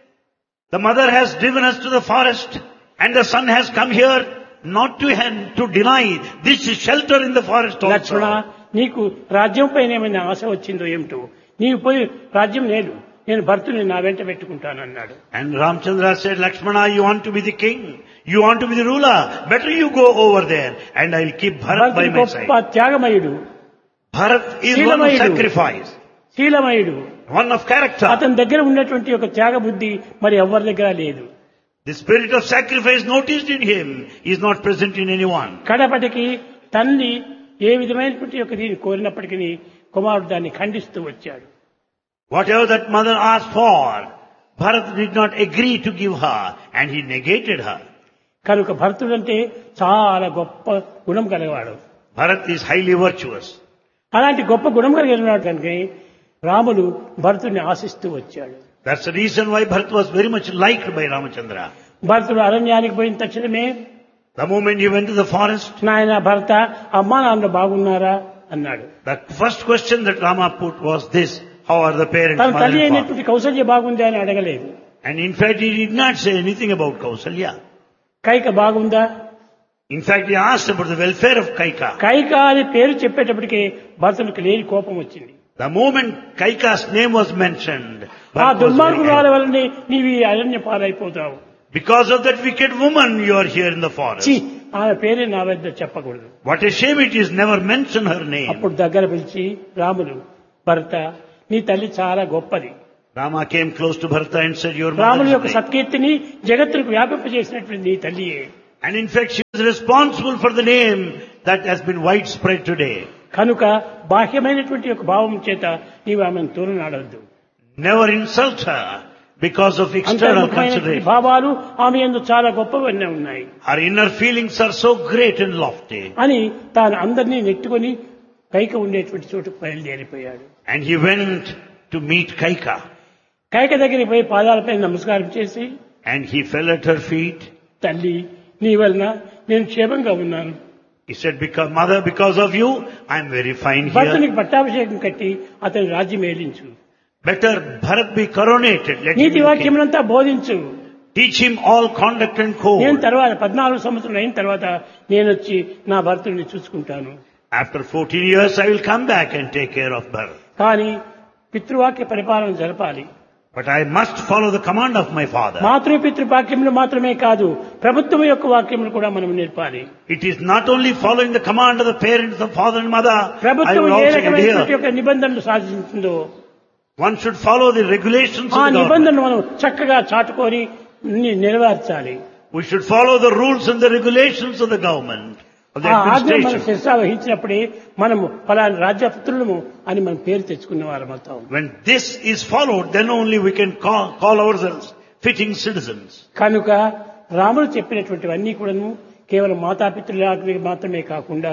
[SPEAKER 2] the mother has driven us to the forest and the son has come here not to, to deny this is shelter in the forest
[SPEAKER 1] Lakshmana,
[SPEAKER 2] also.
[SPEAKER 1] నీకు రాజ్యం పైన ఏమైనా ఆశ వచ్చిందో ఏమిటో, నీవు పోయి రాజ్యం లేదు, నేను భర్తుని నా వెంట పెట్టుకుంటానన్నాడు.
[SPEAKER 2] And Ramchandra said, Lakshmana, you want to be the king, you want to be the ruler, better you go over there and I'll keep Bharat by
[SPEAKER 1] భరతుడు
[SPEAKER 2] my
[SPEAKER 1] గొప్ప
[SPEAKER 2] side.
[SPEAKER 1] త్యాగమయుడు,
[SPEAKER 2] Bharat is one of
[SPEAKER 1] శీలమయుడు.
[SPEAKER 2] sacrifice,
[SPEAKER 1] శీలమయుడు.
[SPEAKER 2] one of character.
[SPEAKER 1] అతని దగ్గర ఉన్నటువంటి ఒక త్యాగ బుద్ధి మరి ఎవరి దగ్గర లేదు.
[SPEAKER 2] The spirit of sacrifice noticed in him is not present in anyone.
[SPEAKER 1] కడపటికి తల్లి ఏ విధమైనటువంటి ఒక దీన్ని కోరినప్పటికీ కుమారుడు దాన్ని ఖండిస్తూ వచ్చాడు.
[SPEAKER 2] Whatever that mother asked for, Bharat did not agree to give her and he negated her.
[SPEAKER 1] కనుక భరతుడంటే చాలా గొప్ప గుణం కలిగవాడు.
[SPEAKER 2] Bharat is highly virtuous.
[SPEAKER 1] అలాంటి గొప్ప గుణం కలిగిన కనుక రాముడు భరతుడిని ఆశిస్తూ వచ్చాడు.
[SPEAKER 2] That's the reason why Bharat was very much liked by Ramachandra.
[SPEAKER 1] భరతుడు అరణ్యానికి పోయిన తక్షణమే
[SPEAKER 2] The moment he went to the forest,
[SPEAKER 1] నాయన భరత, అమ్మా నాన్న బాగున్నారా అన్నాడు.
[SPEAKER 2] the first question that Rama put was this: how are the parents,
[SPEAKER 1] తన
[SPEAKER 2] mother
[SPEAKER 1] తల్లి
[SPEAKER 2] and father?
[SPEAKER 1] అయినటువంటి కౌసల్య బాగుందా అని అడగలేదు.
[SPEAKER 2] And in fact, he did not say anything about Kausalya.
[SPEAKER 1] Kaika బాగుందా?
[SPEAKER 2] In fact, he asked about the welfare of Kaika.
[SPEAKER 1] Kaika అని పేరు చెప్పేటప్పటికే భరతునికి లేని కోపం వచ్చింది.
[SPEAKER 2] The moment Kaika's name was mentioned,
[SPEAKER 1] ఆ
[SPEAKER 2] Bharat was very
[SPEAKER 1] దుర్మార్గురాల
[SPEAKER 2] angry.
[SPEAKER 1] వల్లనే నీవి ఈ అరణ్య పాలైపోతావు.
[SPEAKER 2] Because of that wicked woman, you are here in the forest.
[SPEAKER 1] ఛీ, ఆమె పేరే నా వద్ద చెప్పకూడదు.
[SPEAKER 2] What a shame it is, never mention her name.
[SPEAKER 1] అప్పుడు దగ్గర పిలిచి రాముడు, భరత నీ తల్లి చాలా గొప్పది.
[SPEAKER 2] Rama came close to Bharata and said, your
[SPEAKER 1] రాముడి
[SPEAKER 2] mother
[SPEAKER 1] యొక్క
[SPEAKER 2] is great.
[SPEAKER 1] సత్కీర్తిని జగత్తుకు వ్యాపింపజేసినటువంటి నీ తల్లియే.
[SPEAKER 2] And in fact, she is responsible for the name that has been widespread today.
[SPEAKER 1] కనుక బాహ్యమైనటువంటి ఒక భావం చేత నీవు ఆమెను తోలనాడవద్దు.
[SPEAKER 2] Never insult her because of external
[SPEAKER 1] అంతర్ముఖమైనటువంటి
[SPEAKER 2] consideration.
[SPEAKER 1] భావాలు ఆమె యందు చాలా గొప్పవన్నీ ఉన్నాయి
[SPEAKER 2] Her inner feelings are so great and lofty.
[SPEAKER 1] అని తాను అందరినీ నెట్టుకొని కైక ఉండేటువంటి చోటుకు బయలుదేరిపోయాడు.
[SPEAKER 2] And he went to meet Kaika.
[SPEAKER 1] Kaika దగ్గరికి పోయి పాదాలపై నమస్కారం చేసి,
[SPEAKER 2] And he fell at her feet.
[SPEAKER 1] తల్లి నీ వలన నేను క్షేమంగా ఉన్నాను.
[SPEAKER 2] He said, because, mother, because of you, I am very fine here.
[SPEAKER 1] భరతునికి పట్టాభిషేకం కట్టి అతని రాజ్యం ఏలించు.
[SPEAKER 2] Better Bharat be coronated. Let him
[SPEAKER 1] NITI
[SPEAKER 2] be king.
[SPEAKER 1] వాక్యమునంతా బోధించు.
[SPEAKER 2] Teach him all conduct and
[SPEAKER 1] నేను
[SPEAKER 2] code.
[SPEAKER 1] తర్వాత పద్నాలుగు సంవత్సరాలు అయిన తర్వాత నేను వచ్చి నా భర్తని చూసుకుంటాను.
[SPEAKER 2] After fourteen years, I will come back and take care of Bharat.
[SPEAKER 1] కానీ పితృవాక్య పరిపాలన జరపాలి.
[SPEAKER 2] But I must follow the command of my father.
[SPEAKER 1] మాతృపితృ వాక్యములు మాత్రమే కాదు, ప్రభుత్వం యొక్క వాక్యములు కూడా మనం నేర్పాలి.
[SPEAKER 2] It is not only following the command of the parents, the father and mother. I
[SPEAKER 1] ప్రభుత్వం
[SPEAKER 2] will
[SPEAKER 1] ఏ
[SPEAKER 2] also
[SPEAKER 1] రకమైనటువంటి
[SPEAKER 2] adhere.
[SPEAKER 1] యొక్క నిబంధనలు సాధించిందో
[SPEAKER 2] One should follow the regulations
[SPEAKER 1] ఆ
[SPEAKER 2] of the government.
[SPEAKER 1] నిబంధనలు మనం చక్కగా చాటుకొని ని- నెరవేర్చాలి.
[SPEAKER 2] We should follow the rules and the regulations of the government. of the
[SPEAKER 1] ఆ ఆజ్ఞ మనం
[SPEAKER 2] administration.
[SPEAKER 1] శిరసా వహించినప్పుడే మనము ఫలాని రాజ్యపుత్రులము అని మనం పేరు తెచ్చుకున్న వారం అవుతాం.
[SPEAKER 2] When this is followed, then only we can call, call ourselves fitting citizens.
[SPEAKER 1] కనుక రాముడు చెప్పినటువంటివన్నీ కూడాను కేవలం మాతాపితృలకు మాత్రమే కాకుండా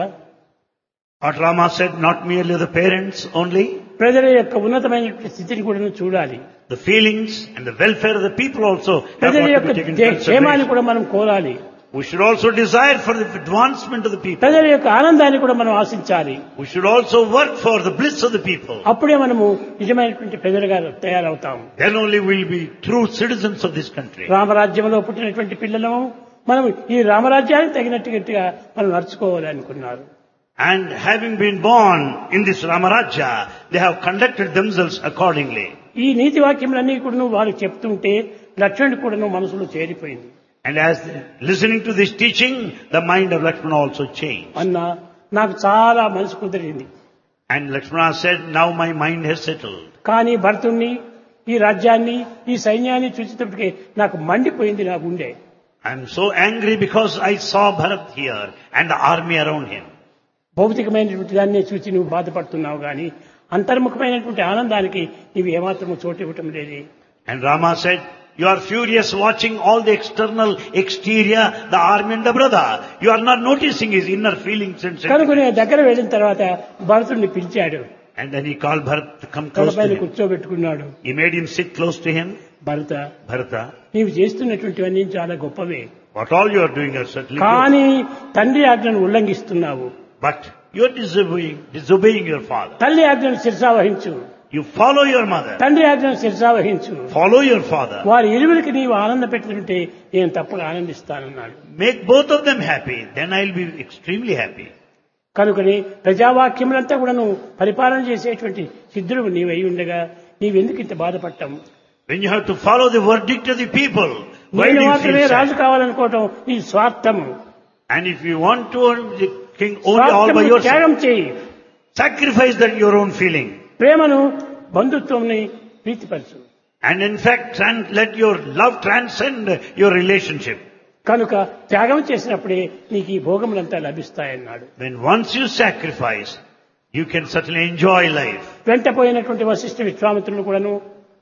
[SPEAKER 2] What Rama said, not merely the parents only,
[SPEAKER 1] ప్రజల యొక్క ఉన్నతమైనటువంటి స్థితిని కూడా చూడాలి.
[SPEAKER 2] the feelings and the welfare of the people also have
[SPEAKER 1] ప్రజల
[SPEAKER 2] got to
[SPEAKER 1] యొక్క
[SPEAKER 2] be taken into
[SPEAKER 1] క్షేమాన్ని
[SPEAKER 2] consideration.
[SPEAKER 1] కూడా మనం కోరాలి.
[SPEAKER 2] We should also desire for the advancement of the people.
[SPEAKER 1] ప్రజల యొక్క ఆనందాన్ని కూడా మనం ఆశించాలి.
[SPEAKER 2] We should also work for the bliss of the people.
[SPEAKER 1] అప్పుడే మనము నిజమైనటువంటి ప్రజలుగా తయారవుతాము.
[SPEAKER 2] Then only we will be true citizens of this country.
[SPEAKER 1] రామరాజ్యంలో పుట్టినటువంటి పిల్లలను మనం ఈ రామరాజ్యానికి తగినట్టుగా మనం నడుచుకోవాలి అనుకున్నారు.
[SPEAKER 2] And having been born in this Ramarajya, they have conducted themselves accordingly.
[SPEAKER 1] ఈ నీతి వాక్యములన్నీ కూడా వారు చెప్తుంటే లక్ష్మణుడు కూడా మనసులో చేరిపోయింది.
[SPEAKER 2] And as listening to this teaching, the mind of Lakshmana also changed.
[SPEAKER 1] అన్న నాకు చాలా మనసు కుదిరింది.
[SPEAKER 2] And Lakshmana said, now my mind has settled.
[SPEAKER 1] కానీ భరతుణ్ణి ఈ రాజ్యాన్ని ఈ సైన్యాన్ని చూసేటప్పటికే నాకు మండిపోయింది నా గుండె.
[SPEAKER 2] I am so angry because I saw Bharat here and the army around him.
[SPEAKER 1] భౌతికమైనటువంటి దాన్ని చూసి నువ్వు బాధపడుతున్నావు కానీ అంతర్ముఖమైనటువంటి ఆనందానికి నీవు ఏమాత్రము చోటు ఇవ్వటం లేదు.
[SPEAKER 2] And Rama said, you are furious watching all the external exterior, the army and the brother. You are not noticing his inner feelings and
[SPEAKER 1] కనుక
[SPEAKER 2] sentiments.
[SPEAKER 1] నేను దగ్గర వెళ్ళిన తర్వాత భరతుడిని పిలిచాడు.
[SPEAKER 2] And then he called Bharat to come close to
[SPEAKER 1] తలపైన
[SPEAKER 2] him.
[SPEAKER 1] కూర్చోబెట్టుకున్నాడు.
[SPEAKER 2] He made him sit close to him.
[SPEAKER 1] Bharata,
[SPEAKER 2] Bharata,
[SPEAKER 1] నీవు చేస్తున్నటువంటివన్నీ చాలా గొప్పవే,
[SPEAKER 2] what all you are doing are certainly good.
[SPEAKER 1] కానీ తండ్రి ఆజ్ఞను ఉల్లంఘిస్తున్నావు.
[SPEAKER 2] But you are disobeying, disobeying your father.
[SPEAKER 1] తల్లి ఆజ్ఞను శిరసా వహించు,
[SPEAKER 2] You follow your mother.
[SPEAKER 1] తండ్రి ఆజ్ఞను శిరసా వహించు.
[SPEAKER 2] Follow your father.
[SPEAKER 1] వారి ఇరువురికి నీవు ఆనంద పెట్టుకుంటే నేను తప్పగా ఆనందిస్తానన్నాడు.
[SPEAKER 2] Make both of them happy. Then I'll be extremely happy.
[SPEAKER 1] కనుకని ప్రజావాక్యములంతా కూడా నువ్వు పరిపాలన చేసేటువంటి సిద్ధుడు నీవై ఉండగా నీవెందుకు ఇంత బాధపడటం?
[SPEAKER 2] When you have to follow the verdict of the people, why do
[SPEAKER 1] నేను
[SPEAKER 2] you
[SPEAKER 1] మాత్రమే
[SPEAKER 2] feel
[SPEAKER 1] రాజు
[SPEAKER 2] sad?
[SPEAKER 1] కావాలనుకోవటం నీ స్వార్థము.
[SPEAKER 2] And if you want to earn the king only all by
[SPEAKER 1] స్వార్థమును
[SPEAKER 2] yourself,
[SPEAKER 1] త్యాగం చేయి.
[SPEAKER 2] sacrifice that your own feeling.
[SPEAKER 1] ప్రేమను బంధుత్వంని ప్రీతిపరచు.
[SPEAKER 2] And in fact, tran- let your love transcend your relationship.
[SPEAKER 1] కనుక త్యాగం చేసినప్పుడే నీకు ఈ భోగములంతా లభిస్తాయన్నాడు.
[SPEAKER 2] When once you sacrifice, you can certainly enjoy life.
[SPEAKER 1] వెంటపోయినటువంటి Vashishtha విశ్వామిత్రులు కూడాను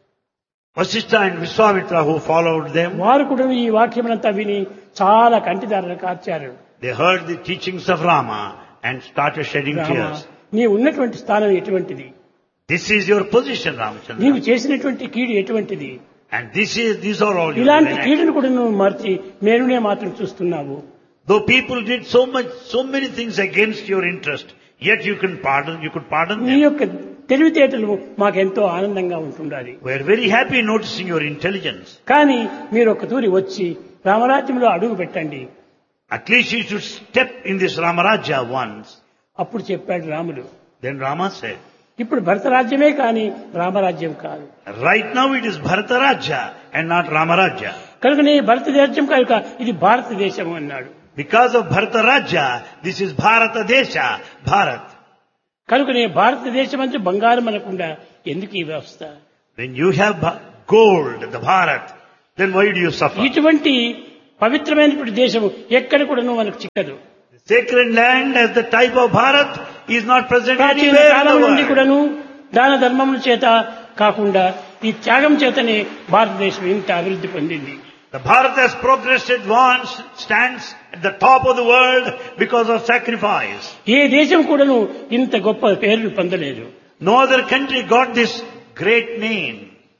[SPEAKER 2] Vasishtha and Vishwamitra who followed them,
[SPEAKER 1] వారు కూడా ఈ వాక్యములంతా విని చాలా కంటిదారులు కార్చారు.
[SPEAKER 2] they heard the teachings of Rama and started shedding
[SPEAKER 1] Rama,
[SPEAKER 2] tears.
[SPEAKER 1] నీ ఉన్నటువంటి స్థానం ఎటువంటిది?
[SPEAKER 2] This is your position, Ramachandra.
[SPEAKER 1] నీవు చేసినటువంటి కీడు ఎటువంటిది?
[SPEAKER 2] And this is, these are all your
[SPEAKER 1] ఇలాంటి
[SPEAKER 2] actions.
[SPEAKER 1] కీడును కూడా నువ్వు మార్చి మేలునే మాత్రం చూస్తున్నావు.
[SPEAKER 2] Though people did so much, so many things against your interest, yet you can pardon, you could pardon
[SPEAKER 1] నీ
[SPEAKER 2] them.
[SPEAKER 1] యొక్క తెలివితేటలు మాకెంతో ఆనందంగా ఉంటుండాలి.
[SPEAKER 2] We are very happy noticing your intelligence.
[SPEAKER 1] కానీ మీరు ఒక తూరి వచ్చి రామరాజ్యంలో అడుగు పెట్టండి.
[SPEAKER 2] At least you should step in this Ramarajya once.
[SPEAKER 1] అప్పుడు చెప్పాడు రాముడు,
[SPEAKER 2] Then Rama said,
[SPEAKER 1] ఇప్పుడు భరతరాజ్యమే కానీ రామరాజ్యం కాదు.
[SPEAKER 2] right now it is Bharatarajya and not Ramarajya.
[SPEAKER 1] కనుక నీ భరతదేశం కనుక ఇది భారతదేశం అన్నాడు.
[SPEAKER 2] Because of Bharatarajya, this is Bharata Desha, Bharat.
[SPEAKER 1] కనుక నీ భారతదేశం అంటే బంగారం అనకుండా ఎందుకు ఈ వ్యవస్థ?
[SPEAKER 2] When you have Bha- gold, the Bharat, then why do you suffer?
[SPEAKER 1] ఇటువంటి పవిత్రమైనటువంటి దేశం ఎక్కడ కూడా మనకు చిక్కదు.
[SPEAKER 2] The sacred land as the type of Bharat is not present
[SPEAKER 1] ప్రాచీన
[SPEAKER 2] anywhere in
[SPEAKER 1] కాలం
[SPEAKER 2] the
[SPEAKER 1] నుండి
[SPEAKER 2] world.
[SPEAKER 1] కూడాను దాన ధర్మముల చేత కాకుండా ఈ త్యాగం చేతనే భారతదేశం ఇంత అభివృద్ధి పొందింది.
[SPEAKER 2] The Bharat has progressed, advanced, stands at the top of the world because of sacrifice.
[SPEAKER 1] ఏ దేశం కూడాను ఇంత గొప్ప పేరు పొందలేదు.
[SPEAKER 2] No other country got this great name.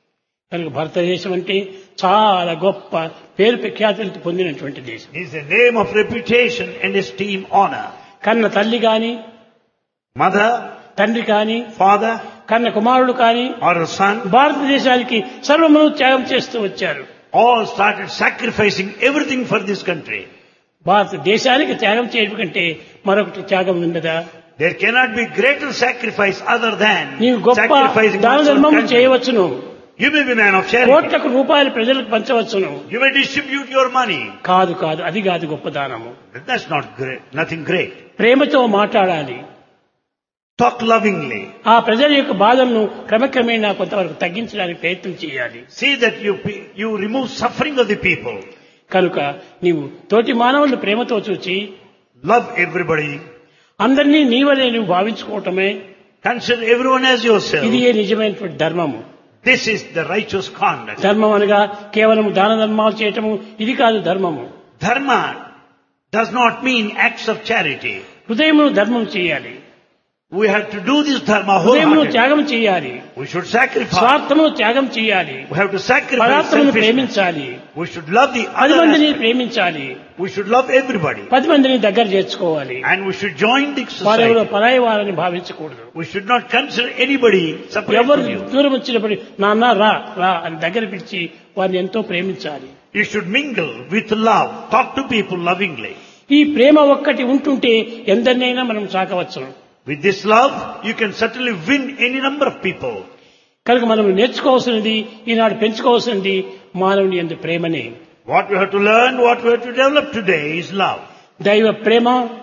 [SPEAKER 1] కనుక భారతదేశం అంటే చాలా గొప్ప పేరు ప్రఖ్యాతులు పొందినటువంటి దేశం.
[SPEAKER 2] It is a name of reputation and esteem, honor.
[SPEAKER 1] కన్న తల్లి కాని,
[SPEAKER 2] Mother,
[SPEAKER 1] తండ్రి కాని,
[SPEAKER 2] father,
[SPEAKER 1] కన్న కుమారుడు కాని
[SPEAKER 2] or a son,
[SPEAKER 1] భారతదేశానికి సర్వమును త్యాగం చేస్తూ వచ్చారు.
[SPEAKER 2] all started sacrificing everything for this country.
[SPEAKER 1] భారతదేశానికి త్యాగం చేయడం కంటే మరొకటి త్యాగం ఉండదా?
[SPEAKER 2] There cannot be greater sacrifice other than
[SPEAKER 1] నీవు గొప్ప
[SPEAKER 2] sacrificing
[SPEAKER 1] దాన
[SPEAKER 2] one's own
[SPEAKER 1] ధర్మము
[SPEAKER 2] country.
[SPEAKER 1] చేయవచ్చును,
[SPEAKER 2] You may be man of charity.
[SPEAKER 1] కోట్లకు రూపాయలు ప్రజలకు పంచవచ్చును.
[SPEAKER 2] You may distribute your money.
[SPEAKER 1] కాదు కాదు అది కాదు గొప్ప దానము.
[SPEAKER 2] But that's not great, nothing great.
[SPEAKER 1] ప్రేమతో మాట్లాడాలి.
[SPEAKER 2] Talk lovingly.
[SPEAKER 1] ఆ ప్రజల యొక్క బాధలను క్రమక్రమేణా కొంతవరకు తగ్గించడానికి ప్రయత్నం చేయాలి.
[SPEAKER 2] See that you you remove suffering of the people.
[SPEAKER 1] కనుక నీవు తోటి మానవులను ప్రేమతో చూచి
[SPEAKER 2] Love everybody.
[SPEAKER 1] అందరినీ నీవనే నువ్వు భావించుకోవటమే
[SPEAKER 2] Consider everyone as yourself.
[SPEAKER 1] ఇది ఏ నిజమైనటువంటి ధర్మము.
[SPEAKER 2] This is the righteous conduct.
[SPEAKER 1] ధర్మం అనగా కేవలం దాన ధర్మాలు చేయటము ఇది కాదు ధర్మము.
[SPEAKER 2] Dharma does not mean acts of charity.
[SPEAKER 1] హృదయమును ధర్మం చేయాలి.
[SPEAKER 2] We have to do this dharma
[SPEAKER 1] హృదయమును
[SPEAKER 2] wholeheartedly.
[SPEAKER 1] త్యాగం చేయాలి.
[SPEAKER 2] We should sacrifice.
[SPEAKER 1] స్వార్థమును త్యాగం చేయాలి.
[SPEAKER 2] We have to sacrifice
[SPEAKER 1] పరాత్మను
[SPEAKER 2] selfishness.
[SPEAKER 1] ప్రేమించాలి.
[SPEAKER 2] We should love the
[SPEAKER 1] పది
[SPEAKER 2] other
[SPEAKER 1] మందిని
[SPEAKER 2] aspect.
[SPEAKER 1] ప్రేమించాలి.
[SPEAKER 2] We should love everybody.
[SPEAKER 1] పది మందిని దగ్గర చేర్చుకోవాలి.
[SPEAKER 2] And we should join the
[SPEAKER 1] వారెవరో
[SPEAKER 2] society.
[SPEAKER 1] పరాయి వారని భావించకూడదు.
[SPEAKER 2] We should not consider anybody separate
[SPEAKER 1] ఎవరు
[SPEAKER 2] from you.
[SPEAKER 1] దూరం వచ్చినప్పుడు నాన్న రా రా అని దగ్గర పిలిచి వారిని ఎంతో ప్రేమించాలి.
[SPEAKER 2] You should mingle with love. Talk to people lovingly.
[SPEAKER 1] ఈ ప్రేమ ఒక్కటి ఉంటుంటే ఎందరినైనా మనం సాకవచ్చును.
[SPEAKER 2] With this love, you can certainly win any number of people.
[SPEAKER 1] కనుక మనం నేర్చుకోవాల్సినది ఈనాడు పెంచుకోవాల్సినది మానవుని యందు ప్రేమనే.
[SPEAKER 2] What we have to learn, what we have to develop today is love.
[SPEAKER 1] దైవ ప్రేమ,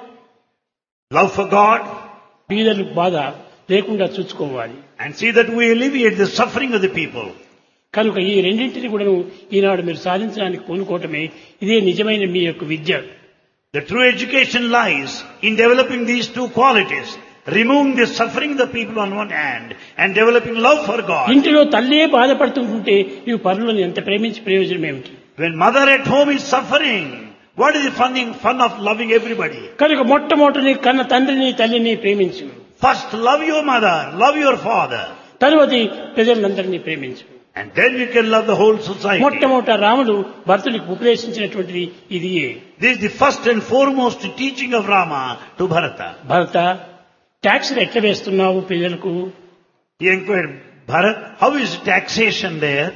[SPEAKER 2] Love for God,
[SPEAKER 1] బీదల బాధ లేకుండా చూసుకోవాలి.
[SPEAKER 2] and see that we alleviate the suffering of the people.
[SPEAKER 1] కనుక ఈ రెండింటిని కూడా ఈనాడు మీరు సాధించడానికి పూనుకోవటమే ఇదే నిజమైన మీ యొక్క విద్య.
[SPEAKER 2] The true education lies in developing these two qualities. Removing the suffering of the people on one hand and developing love for God.
[SPEAKER 1] ఇంటిలో తల్లే బాధపడుతుంటుంటే ఇవి పరులను ఎంత ప్రేమించి ప్రయోజనం ఏమిటి?
[SPEAKER 2] When mother at home is suffering, what is the fun, fun of loving everybody?
[SPEAKER 1] కనుక మొట్టమొదటి కన్న తండ్రిని తల్లిని ప్రేమించు.
[SPEAKER 2] First love your mother, love your father,
[SPEAKER 1] తరువాతి ప్రజలందరినీ ప్రేమించు.
[SPEAKER 2] and then you can love the whole society.
[SPEAKER 1] మొట్టమొదట రాముడు భరతుడికి ఉపదేశించినటువంటిది ఇదియే.
[SPEAKER 2] This is the first and foremost teaching of Rama to Bharata.
[SPEAKER 1] భరత, ట్యాక్స్లు ఎట్లా వేస్తున్నావు ప్రజలకు?
[SPEAKER 2] He inquired, Bharat, how is taxation there?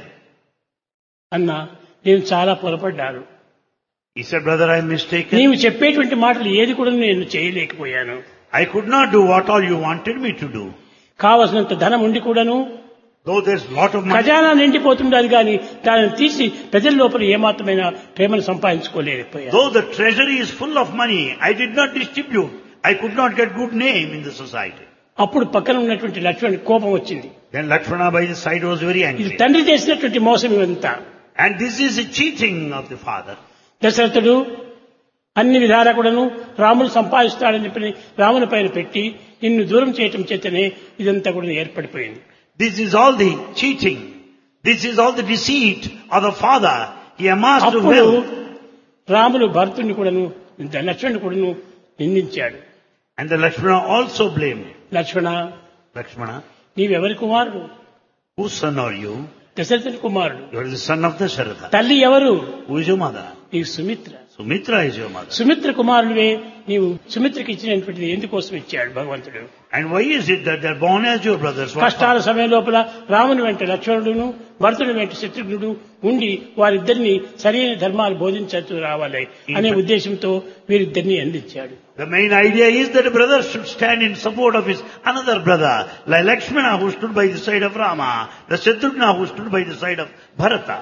[SPEAKER 1] అన్నా, నేను చాలా పొరపడ్డాను.
[SPEAKER 2] He said, brother, I am mistaken.
[SPEAKER 1] నీవు చెప్పేటువంటి మాటలు ఏది కూడా నేను చేయలేకపోయాను.
[SPEAKER 2] I could not do what all you wanted me to do.
[SPEAKER 1] కావలసినంత ధనం ఉండి కూడాను
[SPEAKER 2] Though there's lot of money,
[SPEAKER 1] ఖజానా నిండిపోతుండదు కానీ దానిని తీసి ప్రజల లోపల ఏమాత్రమైన ప్రేమను సంపాదించుకోలేకపోయాను.
[SPEAKER 2] though the treasury is full of money, I did not distribute. I could not get good name in the society.
[SPEAKER 1] అప్పుడు పక్కన ఉన్నటువంటి లక్ష్మణ్ కోపం వచ్చింది.
[SPEAKER 2] Then Lakshmana by his side was very
[SPEAKER 1] ఇది
[SPEAKER 2] angry.
[SPEAKER 1] తండ్రి చేసినటువంటి మోసం ఇదంతా.
[SPEAKER 2] And this is a cheating of the father.
[SPEAKER 1] దశరథుడు అన్ని విధాలా కూడాను రాముడు సంపాదిస్తాడని చెప్పి రాముని పైన పెట్టి నిన్ను దూరం చేయటం చేతనే ఇదంతా కూడా ఏర్పడిపోయింది.
[SPEAKER 2] This is all the cheating. This is all the deceit of the father. He amassed
[SPEAKER 1] అప్పుడు
[SPEAKER 2] wealth.
[SPEAKER 1] రాముడు భరతుడిని కూడాను లక్ష్మణుని కూడాను నిందించాడు.
[SPEAKER 2] And the Lakshmana also blamed him.
[SPEAKER 1] Lakshmana,
[SPEAKER 2] Lakshmana,
[SPEAKER 1] నీవెవరి కుమారుడు?
[SPEAKER 2] whose son are you?
[SPEAKER 1] దశరథుని కుమారుడు.
[SPEAKER 2] You are the son of Dasharatha.
[SPEAKER 1] తల్లి ఎవరు?
[SPEAKER 2] Who is your mother?
[SPEAKER 1] నీవు Sumitra.
[SPEAKER 2] Sumitra is your mother.
[SPEAKER 1] Sumitra కుమారుడివే నీవు సుమిత్రకి ఇచ్చినటువంటిది ఎందుకోసం ఇచ్చాడు భగవంతుడు?
[SPEAKER 2] And why is it that they are born as your brothers? What
[SPEAKER 1] కష్టాల సమయం లోపల రాముని వెంట లక్ష్మణుడును భరతుని వెంట శత్రుఘ్నుడు ఉండి వారిద్దరిని సరైన ధర్మాలు బోధించచ్చు రావాలి అనే ఉద్దేశంతో వీరిద్దరిని అందించాడు.
[SPEAKER 2] The main idea is that a brother should stand in support of his another brother, like Lakshmana who stood by the side of Rama, the Shatrughna who stood by the side of Bharata.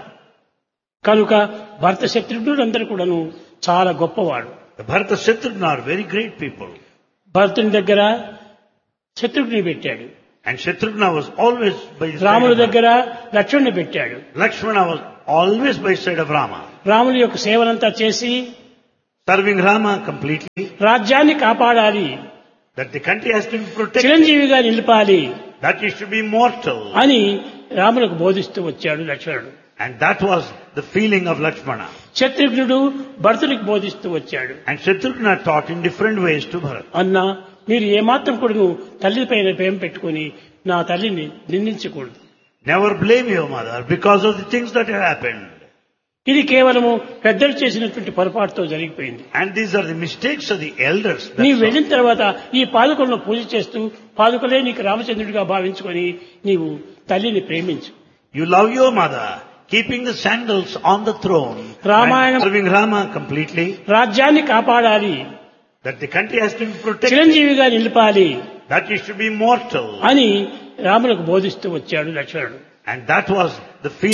[SPEAKER 1] కనుక భరత శత్రుఘ్నుడు అందరూ కూడాను చాలా గొప్పవాడు.
[SPEAKER 2] The Bharata Shatrughna are very great people.
[SPEAKER 1] భరతుని దగ్గర శత్రుఘ్ని పెట్టాడు.
[SPEAKER 2] And Shatrughna was always by the side
[SPEAKER 1] రాముడి
[SPEAKER 2] of Rama.
[SPEAKER 1] దగ్గర లక్ష్మణుని పెట్టాడు.
[SPEAKER 2] Lakshmana was always by the side of Rama.
[SPEAKER 1] రాముడి యొక్క సేవనంతా చేసి
[SPEAKER 2] Serving Rama completely,
[SPEAKER 1] రాజ్యాన్ని కాపాడాలి,
[SPEAKER 2] that the country has to be protected,
[SPEAKER 1] చిరంజీవిగా నిలపాలి
[SPEAKER 2] that it should be immortal.
[SPEAKER 1] అని రాములకు బోధిస్తూ వచ్చాడు లక్ష్మణుడు.
[SPEAKER 2] And that was the feeling of Lakshmana.
[SPEAKER 1] శత్రుఘ్నుడు భరతునికి బోధిస్తూ వచ్చాడు.
[SPEAKER 2] And Shatrughna taught in different ways to Bharat.
[SPEAKER 1] అన్నా, మీరు ఏమాత్రం కూడా తల్లి పైన ప్రేమ పెట్టుకుని నా తల్లిని నిందించకూడదు.
[SPEAKER 2] Never blame your mother because of the things that have happened.
[SPEAKER 1] ఇది కేవలము పెద్దలు చేసినటువంటి పొరపాటుతో జరిగిపోయింది.
[SPEAKER 2] And these are the mistakes of the elders. That's
[SPEAKER 1] నీవు
[SPEAKER 2] all.
[SPEAKER 1] వెళ్ళిన తర్వాత ఈ పాదుకలను పూజ చేస్తూ పాదుకలే నీకు రామచంద్రుడిగా భావించుకొని నీవు తల్లిని ప్రేమించు.
[SPEAKER 2] You love your mother, keeping the sandals on the throne,
[SPEAKER 1] Ramayana-
[SPEAKER 2] and serving Rama completely,
[SPEAKER 1] రాజ్యాన్ని కాపాడాలి,
[SPEAKER 2] that the country has to be protected,
[SPEAKER 1] చిరంజీవిగా నిలపాలి
[SPEAKER 2] that it should be immortal.
[SPEAKER 1] అని రాములకు బోధిస్తూ వచ్చాడు లక్ష్మణుడు.
[SPEAKER 2] And that was the feeling